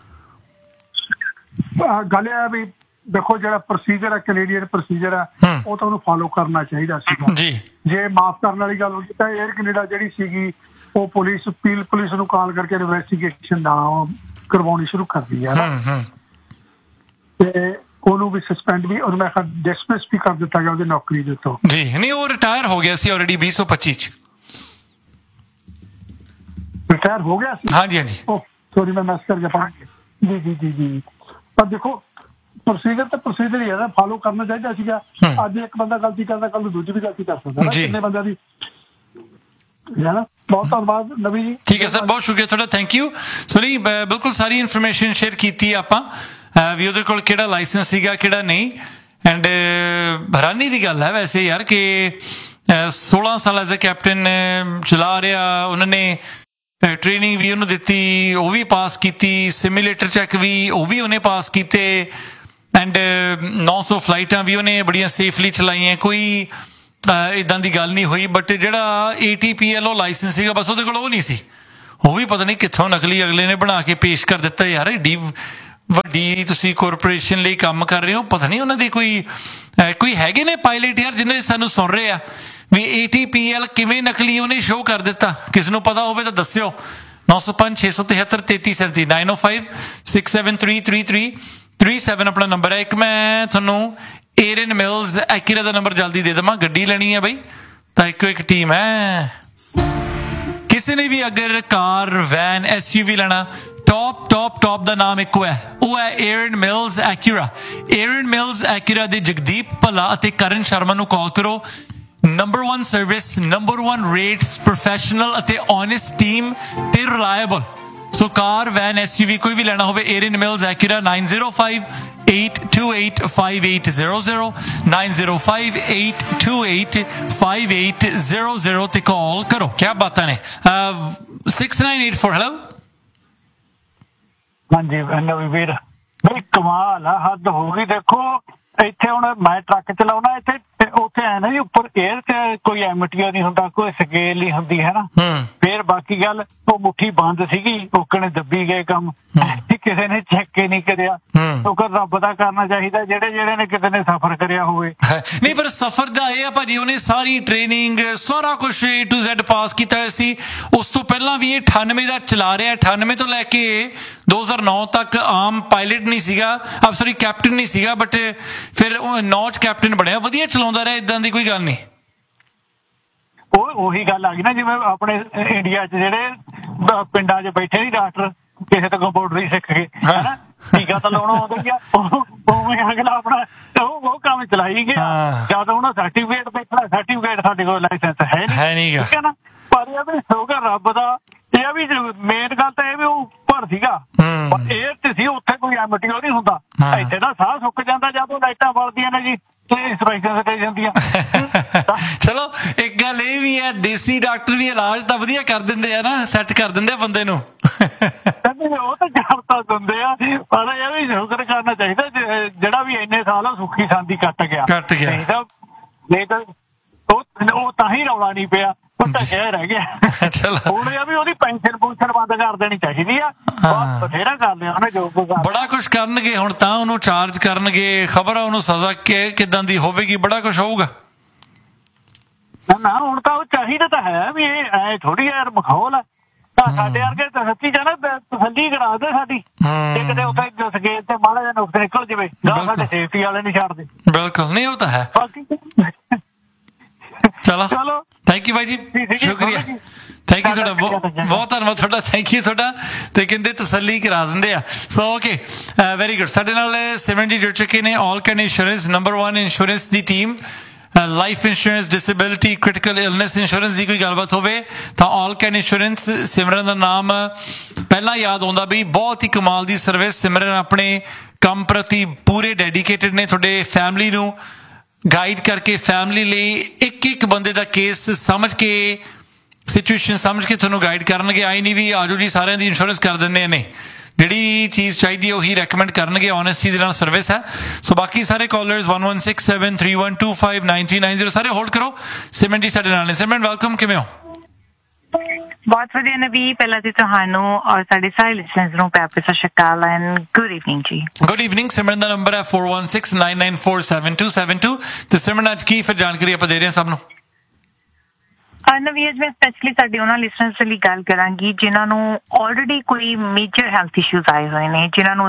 ਗੱਲ ਇਹ ਵੀ ਦੇਖੋ ਜਿਹੜਾ ਪ੍ਰੋਸੀਜਰ ਹੈ ਕੈਨੇਡੀਅਨ ਪ੍ਰੋਸੀਜਰ ਹੈ ਉਹ ਤਾਂ ਉਹਨੂੰ ਫਾਲੋ ਕਰਨਾ ਚਾਹੀਦਾ ਸੀਗਾ ਜੀ। ਜੇ ਮਾਫ ਕਰਨ ਵਾਲੀ ਗੱਲ ਹੁੰਦੀ ਤਾਂ 에ਅਰ ਕੈਨੇਡਾ ਜਿਹੜੀ ਸੀਗੀ ਉਹ ਪੁਲਿਸ ਪੀਲ ਪੁਲਿਸ ਨੂੰ ਕਾਲ ਕਰਕੇ ਇਨਵੈਸਟੀਗੇਸ਼ਨ ਨਾ ਕਰਵਾਉਣੀ ਸ਼ੁਰੂ ਕਰਦੀ ਹੈ ਤੇ ਉਹਨੂੰ ਵੀ ਸਸਪੈਂਡ ਵੀ ਉਹਨੂੰ ਮੈਂ ਕਿਹਾ ਡਿਸਮਿਸ ਵੀ ਕਰ ਦਿੱਤਾ ਗਿਆ ਉਹਦੀ ਨੌਕਰੀ ਦੇ ਤੋਂ ਜੀ। ਨਹੀਂ ਉਹ ਰਿਟਾਇਰ ਹੋ ਗਿਆ ਸੀ ਆਲਰੇਡੀ ਵੀਹ ਸੌ ਪੱਚੀ ਚ ਰਿਟਾਇਰ ਹੋ ਗਿਆ ਸੀ। ਹਾਂਜੀ ਹਾਂਜੀ ਸੋਰੀ ਮੈਂ ਮੈਸ ਕਰ ਗਿਆ ਜੀ ਜੀ ਜੀ ਜੀ। ਪਰ ਦੇਖੋ ਪ੍ਰੋਸੀਜਰ ਤਾਂ ਪ੍ਰੋਸੀਜਰ ਹੀ ਹੈ ਨਾ, ਫਾਲੋ ਕਰਨਾ ਚਾਹੀਦਾ ਸੀਗਾ। ਅੱਜ ਇੱਕ ਬੰਦਾ ਗਲਤੀ ਕਰਦਾ ਕੱਲ ਨੂੰ ਦੂਜੀ ਵੀ ਗਲਤੀ ਕਰ ਸਕਦਾ, ਕਿੰਨੇ ਬੰਦਿਆਂ ਦੀ ਹੈ ਨਾ। ਬਹੁਤ ਧੰਨਵਾਦ ਨਵੀ ਜੀ। ਠੀਕ ਹੈ ਸਰ, ਬਹੁਤ ਸ਼ੁਕਰੀਆ ਤੁਹਾਡਾ, ਥੈਂਕ ਯੂ। ਸੁਣੀ ਬਿਲਕੁਲ ਸਾਰੀ ਇਨਫੋਰਮੇਸ਼ਨ ਸ਼ੇਅਰ ਕੀਤੀ ਆਪਾਂ ਵੀ ਉਹਦੇ ਕੋਲ ਕਿਹੜਾ ਲਾਇਸੈਂਸ ਸੀਗਾ ਕਿਹੜਾ ਨਹੀਂ। ਐਂਡ ਹੈਰਾਨੀ ਦੀ ਗੱਲ ਹੈ ਵੈਸੇ ਯਾਰ ਕਿ ਸੋਲਾਂ ਸਾਲ ਐਜ਼ ਅ ਕੈਪਟਨ ਚਲਾ ਰਿਹਾ, ਉਹਨਾਂ ਨੇ ਟ੍ਰੇਨਿੰਗ ਵੀ ਉਹਨੂੰ ਦਿੱਤੀ, ਉਹ ਵੀ ਪਾਸ ਕੀਤੀ, ਸਿਮੂਲੇਟਰ ਚੈੱਕ ਵੀ ਉਹ ਵੀ ਉਹਨੇ ਪਾਸ ਕੀਤੇ, ਐਂਡ ਨੌ ਸੌ ਫਲਾਈਟਾਂ ਵੀ ਉਹਨੇ ਬੜੀਆਂ ਸੇਫਲੀ ਚਲਾਈਆਂ, ਕੋਈ ਇੱਦਾਂ ਦੀ ਗੱਲ ਨਹੀਂ ਹੋਈ। ਬਟ ਜਿਹੜਾ ਏ ਟੀ ਪੀ ਐਲ ਉਹ ਲਾਇਸੈਂਸ ਸੀਗਾ ਬਸ ਉਹਦੇ ਕੋਲ ਉਹ ਨਹੀਂ ਸੀ, ਉਹ ਵੀ ਪਤਾ ਨਹੀਂ ਕਿੱਥੋਂ ਨਕਲੀ ਅਗਲੇ ਨੇ ਬਣਾ ਕੇ ਪੇਸ਼ ਕਰ ਦਿੱਤਾ। ਯਾਰ ਏਡੀ ਵੱਡੀ ਤੁਸੀਂ ਕਾਰਪੋਰੇਸ਼ਨ ਲਈ ਕੰਮ ਕਰ ਰਹੇ ਹੋ, ਪਤਾ ਨਹੀਂ ਉਹਨਾਂ ਦੀ ਕੋਈ ਕੋਈ ਹੈਗੇ ਨੇ ਪਾਇਲਟ ਯਾਰ ਜਿਹਨੇ ਸਾਨੂੰ ਸੁਣ ਰਹੇ ਆ ਵੀ ਏ ਟੀ ਪੀ ਐਲ ਕਿਵੇਂ ਨਕਲੀ ਉਹਨੇ ਸ਼ੋਅ ਕਰ ਦਿੱਤਾ। ਕਿਸ ਨੂੰ ਪਤਾ ਹੋਵੇ ਤਾਂ ਦੱਸਿਓ। ਨੌ ਸੌ ਪੰਜ ਛੇ ਸੌ ਤਿਹੱਤਰ ਤੇਤੀ ਸੈਂਤੀ ਨਾਈਨ ਓ five six seven three three three three seven ਆਪਣਾ ਨੰਬਰ ਹੈ। ਇੱਕ ਮੈਂ ਤੁਹਾਨੂੰ ਏਰਨ ਮਿਲਸ ਐਕੀਰਾ ਦਾ ਨੰਬਰ ਜਲਦੀ ਦੇ ਦੇਵਾਂ। ਗੱਡੀ ਲੈਣੀ ਹੈ ਬਈ ਤਾਂ ਇੱਕੋ ਇੱਕ ਟੀਮ ਹੈ। ਕਿਸੇ ਨੇ ਵੀ ਅਗਰ ਕਾਰ ਵੈਨ ਐਸ ਯੂ ਵੀ ਲੈਣਾ, ਟੌਪ ਟੌਪ ਟੌਪ ਦਾ ਨਾਮ ਇੱਕੋ ਹੈ, ਉਹ ਹੈ ਏਰਨ ਮਿਲਸ ਐਕੀਰਾ। ਏਰਨ ਮਿਲਸ ਐਕੀਰਾ ਦੇ ਜਗਦੀਪ ਭੱਲਾ ਅਤੇ ਕਰਨ ਸ਼ਰਮਾ ਨੂੰ ਕਾਲ ਕਰੋ। Number one service, number one rates, professional ਅਤੇ ਓਨੈਸਟ ਟੀਮ ਤੇ reliable. So car van S you ਵੀ ਕੋਈ ਵੀ ਲੈਣਾ ਹੋਵੇ, ਏਰਨ mills ਐਕੀਰਾ nine zero five eight two eight five eight zero zero nine zero five eight two eight five eight zero zero ਤੇ ਕਾਲ ਕਰੋ। ਕੀ ਬਾਤਾਂ ਨੇ। six nine eight four hello. ਹਾਂਜੀ ਨਵੀਂ ਵੀਰ ਬਈ ਕਮਾਲ ਆ, ਹੱਦ ਹੋ ਗਈ। ਦੇਖੋ ਇੱਥੇ ਹੁਣ ਮੈਂ ਟਰੱਕ ਚਲਾਉਣਾ, ਇੱਥੇ ਉੱਥੇ ਐ ਨਾ ਜੀ ਉੱਪਰ ਏਅਰ ਚ ਕੋਈ ਐਮਟੀਆ ਨਹੀਂ ਹੁੰਦਾ, ਕੋਈ ਸਕੇਲ ਨਹੀਂ ਹੁੰਦੀ ਹੈ ਨਾ। ਫੇਰ ਬਾਕੀ ਗੱਲ ਉਹ ਮੁੱਠੀ ਬੰਦ ਸੀਗੀ, ਓਕਣੇ ਦੱਬੀ ਗਏ ਕੰਮ, ਕਿਸੇ ਨੇ ਚੈੱਕ ਹੀ ਨਹੀਂ ਕਰਿਆ। ਸ਼ੁਕਰ ਰੱਬ ਦਾ ਕਰਨਾ ਚਾਹੀਦਾ ਜਿਹੜੇ ਜਿਹੜੇ ਨੇ ਕਿਤੇ ਨੇ ਸਫ਼ਰ ਕਰਿਆ ਹੋਵੇ। ਨਹੀਂ ਪਰ ਸਫ਼ਰ ਦਾ ਇਹ ਆ ਭਾਜੀ, ਉਹਨੇ ਸਾਰੀ ਟ੍ਰੇਨਿੰਗ ਸਾਰਾ ਕੁਛ ਏ ਟੂ ਜ਼ੈਡ ਪਾਸ ਕੀਤਾ ਹੋਇਆ ਸੀ। ਉਸ ਤੋਂ ਪਹਿਲਾਂ ਵੀ ਇਹ ਅਠਾਨਵੇਂ ਦਾ ਚਲਾ ਰਿਹਾ, ਅਠਾਨਵੇਂ ਤੋਂ ਲੈ ਕੇ ਦੋ ਹਜ਼ਾਰ ਨੌ ਤੱਕ ਆਮ ਪਾਇਲਟ ਨਹੀਂ ਸੀਗਾ, ਆਪ ਸੌਰੀ ਕੈਪਟਨ ਨਹੀਂ ਸੀਗਾ, ਬਟ ਫਿਰ ਨੌ ਚ ਕੈਪਟਨ ਬਣਿਆ, ਵਧੀਆ ਚਲਾਉਂਦਾ ਰਿਹਾ, ਇਦਾਂ ਦੀ ਕੋਈ ਗੱਲ ਨਹੀਂ। ਉਹ ਉਹੀ ਗੱਲ ਆ ਗਈ ਨਾ ਜਿਵੇਂ ਆਪਣੇ ਇੰਡੀਆ ਚ ਜਿਹੜੇ ਪਿੰਡਾਂ ਚ ਬੈਠੇ ਸੀ ਡਾਕਟਰ, ਕਿਸੇ ਤੋਂ ਕੰਪਿਊਟਰ ਹੀ ਸਿੱਖ ਗਏ ਹਨਾ, ਟੀਕਾ ਤਾਂ ਲਾਉਣਾ ਆਉਂਦਾ ਗਿਆ, ਉਵੇਂ ਅਗਲਾ ਆਪਣਾ ਉਹ ਉਹ ਕੰਮ ਚਲਾਈ ਗਿਆ। ਜਦ ਹੁਣ ਸਰਟੀਫਿਕੇਟ ਦੇਖਣਾ, ਸਰਟੀਫਿਕੇਟ ਸਾਡੇ ਕੋਲ ਲਾਇਸੈਂਸ ਹੈ ਨਹੀਂ, ਠੀਕ ਹੈ ਨਾ। ਪਰ ਇਹ ਵੀ ਸ਼ੁਕਰ ਰੱਬ ਦਾ, ਇਹ ਵੀ ਮੇਨ ਗੱਲ ਤਾਂ ਇਹ ਵੀ ਉਹ ਉੱਪਰ ਸੀਗਾ, ਏਅਰ ਤੇ ਸੀ, ਉੱਥੇ ਕੋਈ ਐਮਟੀਓ ਨਹੀਂ ਹੁੰਦਾ। ਇੱਥੇ ਦਾ ਸਾਹ ਸੁੱਕ ਜਾਂਦਾ ਜਦੋਂ ਲਾਈਟਾਂ ਬਲਦੀਆਂ ਨੇ ਜੀ ਚਲੋ ਇੱਕ ਗੱਲ ਇਹ ਵੀ ਹੈ, ਦੇਸੀ ਡਾਕਟਰ ਵੀ ਇਲਾਜ ਤਾਂ ਵਧੀਆ ਕਰ ਦਿੰਦੇ ਆ ਨਾ, ਸੈੱਟ ਕਰ ਦਿੰਦੇ ਆ ਬੰਦੇ ਨੂੰ। ਉਹ ਤਾਂ ਕਰਤਾ ਦਿੰਦੇ ਆ, ਪਰ ਇਹ ਵੀ ਸ਼ੁਕਰ ਕਰਨਾ ਚਾਹੀਦਾ ਜਿਹੜਾ ਵੀ ਇੰਨੇ ਸਾਲ ਉਹ ਸੁੱਖੀ ਸਾਂਦੀ ਕੱਟ ਗਿਆ ਕੱਟ ਗਿਆ ਨਹੀਂ ਤਾਂ ਉਹ ਤਾਂ ਹੀ ਰੌਲਾ ਨਹੀਂ ਪਿਆ, ਉਹ ਤਾਂ ਕਹਿ ਰਹਿ ਗਿਆ। ਚਲੋ ਹੁਣ ਇਹ ਵੀ ਉਹਦੀ ਪੈਨਸ਼ਨ ਪੁਨਸ਼ਨ ਬੰਦ ਕਰ ਦੇਣੀ ਚਾਹੀਦੀ ਆ, ਬਥੇਰਾ ਕਰਦੇ ਉਹਨੇ ਜੋ ਬੜਾ ਕੁਛ ਕਰਨਗੇ ਹੁਣ ਤਾਂ, ਉਹਨੂੰ ਚਾਰਜ ਕਰਨਗੇ, ਖਬਰ ਆ ਉਹਨੂੰ ਸਜ਼ਾ ਕਿੱਦਾਂ ਦੀ ਹੋਵੇਗੀ, ਬੜਾ ਕੁਛ ਹੋਊਗਾ। ਨਾ ਹੁਣ ਤਾਂ ਉਹ ਚਾਹੀਦਾ ਤਾਂ ਹੈ ਵੀ ਇਹ ਐ ਥੋੜੀ ਯਾਰ ਮਖੌਲ ਆ, ਤਾਂ ਸਾਡੇ ਵਰਗੇ ਤਾਂ ਸੱਚੀ ਜਾਣਾ ਤਸੱਲੀ ਕਰਾ ਦੇ ਸਾਡੀ, ਜੇ ਕਿਤੇ ਉੱਥੇ ਸਕੇਲ ਤੇ ਮਾੜਾ ਜਿਹਾ ਨੁਕਸ ਨਿਕਲ ਜਾਵੇ, ਸਾਡੇ ਸੇਫਟੀ ਵਾਲੇ ਨਹੀਂ ਛੱਡਦੇ। ਬਿਲਕੁਲ ਨਹੀਂ, ਉਹ ਤਾਂ ਹੈ। ਚਲੋ ਚਲੋ ਥੈਂਕ ਯੂ ਬਾਈ ਜੀ, ਸ਼ੁਕਰੀਆ, ਥੈਂਕ ਯੂ ਤੁਹਾਡਾ, ਬਹੁਤ ਧੰਨਵਾਦ ਤੁਹਾਡਾ, ਥੈਂਕ ਯੂ ਤੁਹਾਡਾ। ਤੇ ਕਹਿੰਦੇ ਤਸੱਲੀ ਕਰਾ ਦਿੰਦੇ ਆ। So okay, very good. ਸਾਡੇ ਨਾਲ ਸਿਮਰਨ ਜੀ ਜੁੜ ਚੁੱਕੇ ਨੇ, ਆਲ can insurance, number one insurance the team. Life insurance, disability, critical illness insurance ਦੀ ਕੋਈ ਗੱਲਬਾਤ ਹੋਵੇ ਤਾਂ ਆਲ ਕੈਨ ਇੰਸ਼ੋਰੈਂਸ। ਸਿਮਰਨ ਦਾ ਨਾਮ ਪਹਿਲਾਂ ਯਾਦ ਆਉਂਦਾ ਵੀ ਬਹੁਤ ਹੀ ਕਮਾਲ ਦੀ ਸਰਵਿਸ। ਸਿਮਰਨ ਆਪਣੇ ਕੰਮ ਪ੍ਰਤੀ ਪੂਰੇ ਡੈਡੀਕੇਟਡ ਨੇ, ਤੁਹਾਡੇ ਫੈਮਿਲੀ ਨੂੰ ਗਾਈਡ ਕਰਕੇ, ਫੈਮਿਲੀ ਲਈ ਇੱਕ ਇੱਕ ਬੰਦੇ ਦਾ ਕੇਸ ਸਮਝ ਕੇ, ਸਿਚੁਏਸ਼ਨ ਸਮਝ ਕੇ ਤੁਹਾਨੂੰ ਗਾਈਡ ਕਰਨਗੇ। ਆਈ ਨਹੀਂ ਵੀ ਆਜੋ ਜੀ ਸਾਰਿਆਂ ਦੀ ਇੰਸ਼ੋਰੈਂਸ ਕਰ ਦਿੰਦੇ ਨੇ, ਜਿਹੜੀ ਚੀਜ਼ ਚਾਹੀਦੀ ਹੈ ਉਹੀ ਰეკਮੈਂਡ ਕਰਨਗੇ। ਓਨੈਸਟੀ ਦੇ ਨਾਲ ਸਰਵਿਸ ਹੈ। ਸੋ ਬਾਕੀ ਸਾਰੇ callers one one six seven three one two five nine three nine zero ਸਾਰੇ ਹੋਲਡ ਕਰੋ। ਸਿਮਰਨ ਜੀ ਸਾਡੇ ਨਾਲ ਨੇ। ਸਿਮਰਨ ਵੈਲਕਮ, ਕਿਵੇਂ ਹੋ? ਬਹੁਤ ਵਧੀਆ ਨਵੀ, ਪਹਿਲਾਂ ਤੇ ਤੁਹਾਨੂੰ ਔਰ ਸਾਡੇ ਸਾਰੇ ਲਿਸਨਰਸ ਨੂੰ ਪਿਆਰ ਭਰੀ ਸਤਿ ਸ਼੍ਰੀ ਅਕਾਲ ਐਂਡ ਗੁੱਡ ਇਵਨਿੰਗ ਜੀ। Good evening. ਸਿਮਰਨ ਦਾ ਨੰਬਰ ਹੈ four one six nine nine four seven two seven two। ਤੇ ਸਿਮਰਨ ਅੱਜ ਕੀ ਫਿਰ ਜਾਣਕਾਰੀ ਆਪਾਂ ਦੇ ਰਹੇ ਹਾਂ ਸਭ ਨੂੰ? ਨਵੀ ਅੱਜ ਮੈਂ ਸਪੈਸ਼ਲੀ ਸਾਡੇ ਉਹਨਾਂ ਲਿਸਨਰਸ ਲਈ ਗੱਲ ਕਰਾਂਗੀ ਜਿਨ੍ਹਾਂ ਨੂੰ ਆਲਰੇਡੀ ਕੋਈ ਮੇਜਰ ਹੈਲਥ ਇਸ਼ੂਜ਼ ਆਏ ਹੋਏ ਨੇ, ਜਿਨ੍ਹਾਂ ਨੂੰ ਅਸੀਂ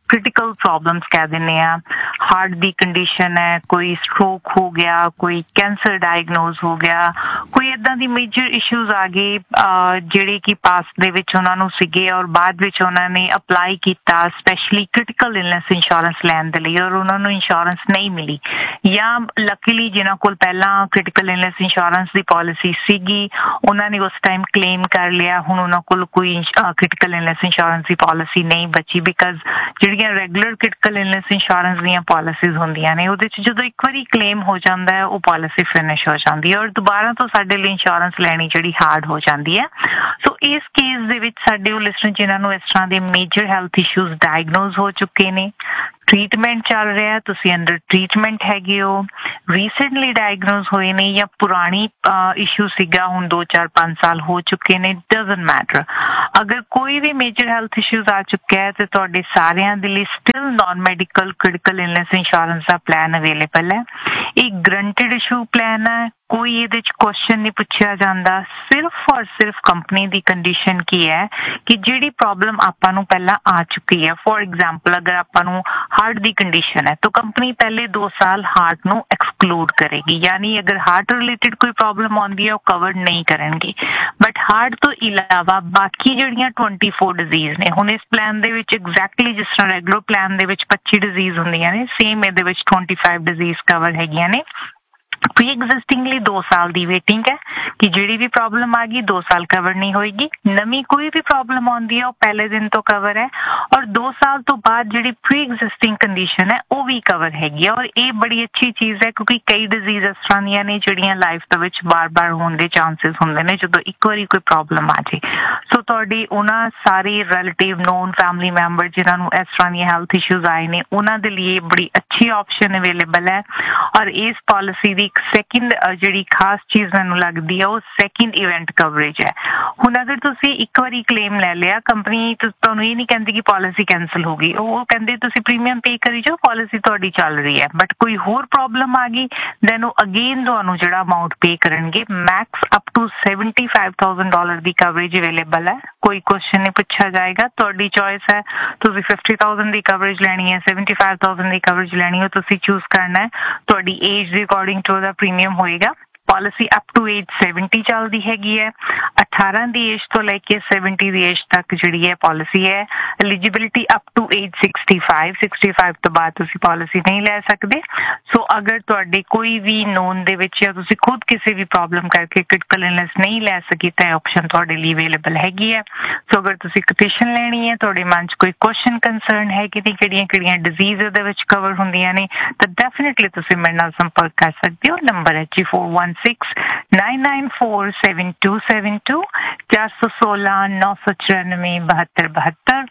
ਕ੍ਰਿਟੀਕਲ ਪ੍ਰੋਬਲਮਸ ਕਹਿ ਦਿੰਦੇ ਆ, ਹਾਰਟ ਦੀ ਕੰਡੀਸ਼ਨ ਹੈ, ਕੋਈ ਸਟ੍ਰੋਕ ਹੋ ਗਿਆ, ਕੋਈ ਕੈਂਸਰ ਡਾਇਗਨੋਜ਼ ਹੋ ਗਿਆ, ਕੋਈ ਇਦਾਂ ਦੀ ਮੇਜਰ ਇਸ਼ੂਜ਼ ਆ ਗਏ ਜਿਹੜੇ ਕਿ ਪਾਸਟ ਦੇ ਵਿੱਚ ਉਹਨਾਂ ਨੂੰ ਸੀਗੇ ਔਰ ਬਾਅਦ ਵਿੱਚ ਉਹਨਾਂ ਨੇ ਅਪਲਾਈ ਕੀਤਾ ਸਪੈਸ਼ਲੀ ਕ੍ਰਿਟੀਕਲ ਇਲਨੈਸ ਇੰਸ਼ੋਰੈਂਸ ਲੈਣ ਦੇ ਲਈ ਔਰ ਉਹਨਾਂ ਨੂੰ ਇੰਸ਼ੋਰੈਂਸ ਨਹੀਂ ਮਿਲੀ, ਜਾਂ ਲੱਕੀਲੀ ਜਿਨ੍ਹਾਂ ਕੋਲ ਪਹਿਲਾਂ ਕ੍ਰਿਟੀਕਲ ਇਲਨੈਸ ਇੰਸ਼ੋਰੈਂਸ ਦੀ ਪਾਲਿਸੀ ਸੀਗੀ ਉਹਨਾਂ ਨੇ ਉਸ ਟਾਈਮ ਕਲੇਮ ਕਰ ਲਿਆ, ਹੁਣ ਉਹਨਾਂ ਕੋਲ ਕੋਈ ਕ੍ਰਿਟੀਕਲ ਇਲਨੈਸ ਇੰਸ਼ੋਰੈਂਸ ਦੀ ਪਾਲਿਸੀ ਨਹੀਂ ਬਚੀ ਬਿਕਾਜ਼ ਜਿਹੜੀਆਂ ਰੈਗੂਲਰ ਕ੍ਰਿਟੀਕਲ ਇਲਨੈਸ ਇੰਸ਼ੋਰੈਂਸ ਦੀਆਂ ਪਾਲਿਸੀਜ਼ ਹੁੰਦੀਆਂ ਨੇ ਉਹਦੇ 'ਚ ਜਦੋਂ ਇੱਕ ਵਾਰੀ ਕਲੇਮ ਹੋ ਜਾਂਦਾ ਹੈ ਉਹ ਪਾਲਿਸੀ ਫਿਨਿਸ਼ ਹੋ ਜਾਂਦੀ ਹੈ ਔਰ ਦੁਬਾਰਾ ਤੋਂ ਸਾਡੇ ਲਈ ਇੰਸ਼ੋਰੈਂਸ ਲੈਣੀ ਜਿਹੜੀ ਹਾਰਡ ਹੋ ਜਾਂਦੀ ਹੈ। ਸੋ ਇਸ ਕੇਸ ਦੇ ਵਿੱਚ ਸਾਡੇ ਉਹ ਲਿਸਨਰ ਜਿਨ੍ਹਾਂ ਨੂੰ ਇਸ ਤਰ੍ਹਾਂ ਦੇ ਮੇਜਰ ਹੈਲਥ ਇਸ਼ੂਜ਼ ਡਾਇਗਨੋਜ਼ ਹੋ ਚੁੱਕੇ ਨੇ, ਟ੍ਰੀਟਮੈਂਟ ਚੱਲ ਰਿਹਾ, ਤੁਸੀਂ ਅੰਡਰ ਟ੍ਰੀਟਮੈਂਟ ਹੈਗੇ ਹੋ, ਰੀਸੈਂਟਲੀ ਡਾਇਗਨੋਜ਼ ਹੋਏ ਨੇ ਜਾਂ ਪੁਰਾਣੀ ਇਸ਼ੂ ਸੀਗਾ ਹੁਣ ਦੋ ਚਾਰ ਪੰਜ ਸਾਲ ਹੋ ਚੁੱਕੇ ਨੇ, ਡਜ਼ਨਟ ਮੈਟਰ। ਅਗਰ ਕੋਈ ਵੀ ਮੇਜਰ ਹੈਲਥ ਇਸ਼ੂਜ਼ ਆ ਚੁੱਕਿਆ ਹੈ ਤੇ ਤੁਹਾਡੇ ਸਾਰਿਆਂ ਦੇ ਲਈ still non medical critical illness insurance ਦਾ ਪਲਾਨ ਅਵੇਲੇਬਲ ਹੈ। ਇਹ ਗਰੰਟਡ ਇਸ਼ੂ ਪਲਾਨ ਹੈ, ਕੋਈ ਇਹਦੇ 'ਚ ਕੁਐਸਚਨ ਨਹੀਂ ਪੁੱਛਿਆ ਜਾਂਦਾ, ਸਿਰਫ ਔਰ ਸਿਰਫ ਕੰਪਨੀ ਦੀ ਕੰਡੀਸ਼ਨ ਕੀ ਹੈ ਕਿ ਜਿਹੜੀ ਪ੍ਰੋਬਲਮ ਆਪਾਂ ਨੂੰ ਪਹਿਲਾਂ ਆ ਚੁੱਕੀ ਹੈ, ਫੋਰ ਐਗਜ਼ਾਮਪਲ ਅਗਰ ਆਪਾਂ ਨੂੰ ਹਾਰਟ ਦੀ ਕੰਡੀਸ਼ਨ ਹੈ ਤਾਂ ਕੰਪਨੀ ਪਹਿਲੇ ਦੋ ਸਾਲ ਹਾਰਟ ਨੂੰ ਐਕਸਕਲੂਡ ਕਰੇਗੀ, ਯਾਨੀ ਅਗਰ ਹਾਰਟ ਰਿਲੇਟਡ ਕੋਈ ਪ੍ਰੋਬਲਮ ਆਉਂਦੀ ਹੈ ਉਹ ਕਵਰ ਨਹੀਂ ਕਰਨਗੇ। ਬਟ ਹਾਰਟ ਤੋਂ ਇਲਾਵਾ ਬਾਕੀ ਜਿਹੜੀਆਂ ਟਵੈਂਟੀ ਫੋਰ ਡਿਜ਼ੀਜ਼ ਨੇ, ਹੁਣ ਇਸ ਪਲਾਨ ਦੇ ਵਿੱਚ ਐਗਜ਼ੈਕਟਲੀ ਜਿਸ ਤਰ੍ਹਾਂ ਰੈਗੂਲਰ ਪਲਾਨ ਦੇ ਵਿੱਚ ਪੱਚੀ ਡਿਜ਼ੀਜ਼ ਹੁੰਦੀਆਂ ਨੇ, ਸੇਮ ਇਹਦੇ ਵਿੱਚ ਟਵੈਂਟੀ ਫਾਈਵ ਡਿਜ਼ੀਜ਼ ਕਵਰ ਹੈਗੀਆਂ ਨੇ। ਪ੍ਰੀ ਐਗਜ਼ਿਸਟਿੰਗਲੀ ਦੋ ਸਾਲ ਦੀ ਵੇਟਿੰਗ ਹੈ ਕਿ ਜਿਹੜੀ ਵੀ ਪ੍ਰੋਬਲਮ ਆ ਗਈ ਦੋ ਸਾਲ ਕਵਰ ਨਹੀਂ ਹੋਏਗੀ, ਨਵੀਂ ਕੋਈ ਵੀ ਪ੍ਰੋਬਲਮ ਆਉਂਦੀ ਹੈ ਉਹ ਪਹਿਲੇ ਦਿਨ ਤੋਂ ਕਵਰ ਹੈ ਔਰ ਦੋ ਸਾਲ ਤੋਂ ਬਾਅਦ ਜਿਹੜੀ ਪ੍ਰੀ ਐਗਜ਼ਿਸਟਿੰਗ ਕੰਡੀਸ਼ਨ ਹੈ ਉਹ ਵੀ ਕਵਰ ਹੈਗੀ ਹੈ। ਔਰ ਇਹ ਬੜੀ ਅੱਛੀ ਚੀਜ਼ ਹੈ ਕਿਉਂਕਿ ਕਈ ਡਿਜ਼ੀਜ਼ ਇਸ ਤਰ੍ਹਾਂ ਦੀਆਂ ਨੇ ਜਿਹੜੀਆਂ ਲਾਈਫ ਦੇ ਵਿੱਚ ਬਾਰ-ਬਾਰ ਹੋਣ ਦੇ ਚਾਂਸਸ ਹੁੰਦੇ ਨੇ ਜਦੋਂ ਇੱਕ ਵਾਰੀ ਕੋਈ ਪ੍ਰੋਬਲਮ ਆ ਜੇ। ਸੋ ਤੁਹਾਡੀ ਉਹਨਾਂ ਸਾਰੇ ਰਿਲੇਟਿਵ ਨੋਨ ਫੈਮਿਲੀ ਮੈਂਬਰ ਜਿਨ੍ਹਾਂ ਨੂੰ ਇਸ ਤਰ੍ਹਾਂ ਦੀਆਂ ਹੈਲਥ ਇਸ਼ੂਜ਼ ਆਏ ਨੇ ਉਹਨਾਂ ਦੇ ਲਈ ਬੜੀ ਅੱਛੀ ਆਪਸ਼ਨ ਅਵੇਲੇਬਲ ਹੈ ਔਰ ਇਸ ਪਾਲਿਸੀ ਦੀ ਸੈਕਿੰਡ ਜਿਹੜੀ ਖਾਸ ਚੀਜ਼ ਮੈਨੂੰ ਲੱਗਦੀ ਹੈ ਉਹ ਸੈਕਿੰਡ ਇਵੈਂਟ ਕਵਰੇਜ ਹੈ। ਹੁਣ ਅਗਰ ਤੁਸੀਂ ਇੱਕ ਵਾਰੀ ਕਲੇਮ ਲੈ ਲਿਆ, ਕੰਪਨੀ ਤੁਹਾਨੂੰ ਇਹ ਨਹੀਂ ਕਹਿੰਦੀ ਕਿ ਪਾਲਿਸੀ ਕੈਂਸਲ ਹੋ ਗਈ, ਉਹ ਕਹਿੰਦੇ ਤੁਸੀਂ ਪ੍ਰੀਮੀਅਮ ਪੇ ਕਰੀ ਜਾਓ, ਪਾਲਿਸੀ ਤੁਹਾਡੀ ਚੱਲ ਰਹੀ ਹੈ। ਬਟ ਕੋਈ ਹੋਰ ਪ੍ਰੋਬਲਮ ਆ ਗਈ ਦੈਨ ਉਹ ਅਗੇਨ ਤੁਹਾਨੂੰ ਜਿਹੜਾ ਅਮਾਊਂਟ ਪੇ ਕਰਨਗੇ। Max up to seventy five thousand dollar the coverage available ਹੈ, ਕੋਈ ਕੁਐਸਚਨ ਨਹੀਂ ਪੁੱਛਿਆ ਜਾਏਗਾ, ਤੁਹਾਡੀ ਚੋਇਸ ਹੈ। ਤੁਸੀਂ ਫਿਫਟੀ ਥਾਊਜ਼ੈਂਡ ਦੀ ਕਵਰੇਜ ਲੈਣੀ ਹੈ, ਸੈਵਨਟੀ ਫਾਈਵ ਥਾਊਜ਼ੈਂਡ ਦੀ ਕਵਰੇਜ ਲੈਣੀ ਹੈ, ਤੁਸੀਂ ਚੂਜ਼ ਕਰਨਾ ਹੈ। ਤੁਹਾਡੀ ਏਜ ਦੇ ਅਕੋਰਡਿੰਗ ਟੂ ਦਾ ਪ੍ਰੀਮੀਅਮ ਹੋਏਗਾ। Policy up to age seventy ਚੱਲਦੀ ਹੈਗੀ ਹੈ, ਅਠਾਰਾਂ ਦੀ ਏਜ ਤੋਂ ਲੈ ਕੇ ਸੈਵਨਟੀ ਦੀ ਏਜ ਤੱਕ ਜਿਹੜੀ ਹੈ ਪਾਲਿਸੀ ਹੈ। Eligibility up to age sixty five, sixty five ਤੋਂ ਬਾਅਦ ਤੁਸੀਂ ਪਾਲਿਸੀ ਨਹੀਂ ਲੈ ਸਕਦੇ। ਸੋ ਅਗਰ ਤੁਹਾਡੇ ਕੋਈ ਵੀ ਨੋਨ ਦੇ ਵਿੱਚ ਜਾਂ ਤੁਸੀਂ ਖੁਦ ਕਿਸੇ ਵੀ ਪ੍ਰੋਬਲਮ ਕਰਕੇ ਕ੍ਰਿਟੀਕਲ ਇਲਨੈਸ ਨਹੀਂ ਲੈ ਸਕੀ ਤਾਂ ਆਪਸ਼ਨ ਤੁਹਾਡੇ ਲਈ ਅਵੇਲੇਬਲ ਹੈਗੀ ਹੈ। ਸੋ ਅਗਰ ਤੁਸੀਂ ਕੋਟੇਸ਼ਨ ਲੈਣੀ ਹੈ, ਤੁਹਾਡੇ ਮਨ 'ਚ ਕੋਈ ਕੁਐਸਚਨ ਕੰਸਰਨ ਹੈ ਕਿ ਨਹੀਂ ਕਿਹੜੀਆਂ ਕਿਹੜੀਆਂ ਡਿਜ਼ੀਜ਼ ਇਹਦੇ ਵਿੱਚ ਕਵਰ ਹੁੰਦੀਆਂ ਨੇ ਤਾਂ ਡੈਫੀਨੇਟਲੀ ਤੁਸੀਂ ਮੇਰੇ ਨਾਲ ਸੰਪਰਕ ਕਰ ਸਕਦੇ ਹੋ। ਨੰਬਰ ਹੈ ਜੀ four one six nine nine four seven to seven to, ਚਾਰ ਸੌ ਸੋਲਾਂ ਨੌ ਸੌ ਚੁਰਾਨਵੇਂ ਬਹੱਤਰ ਬਹੱਤਰ।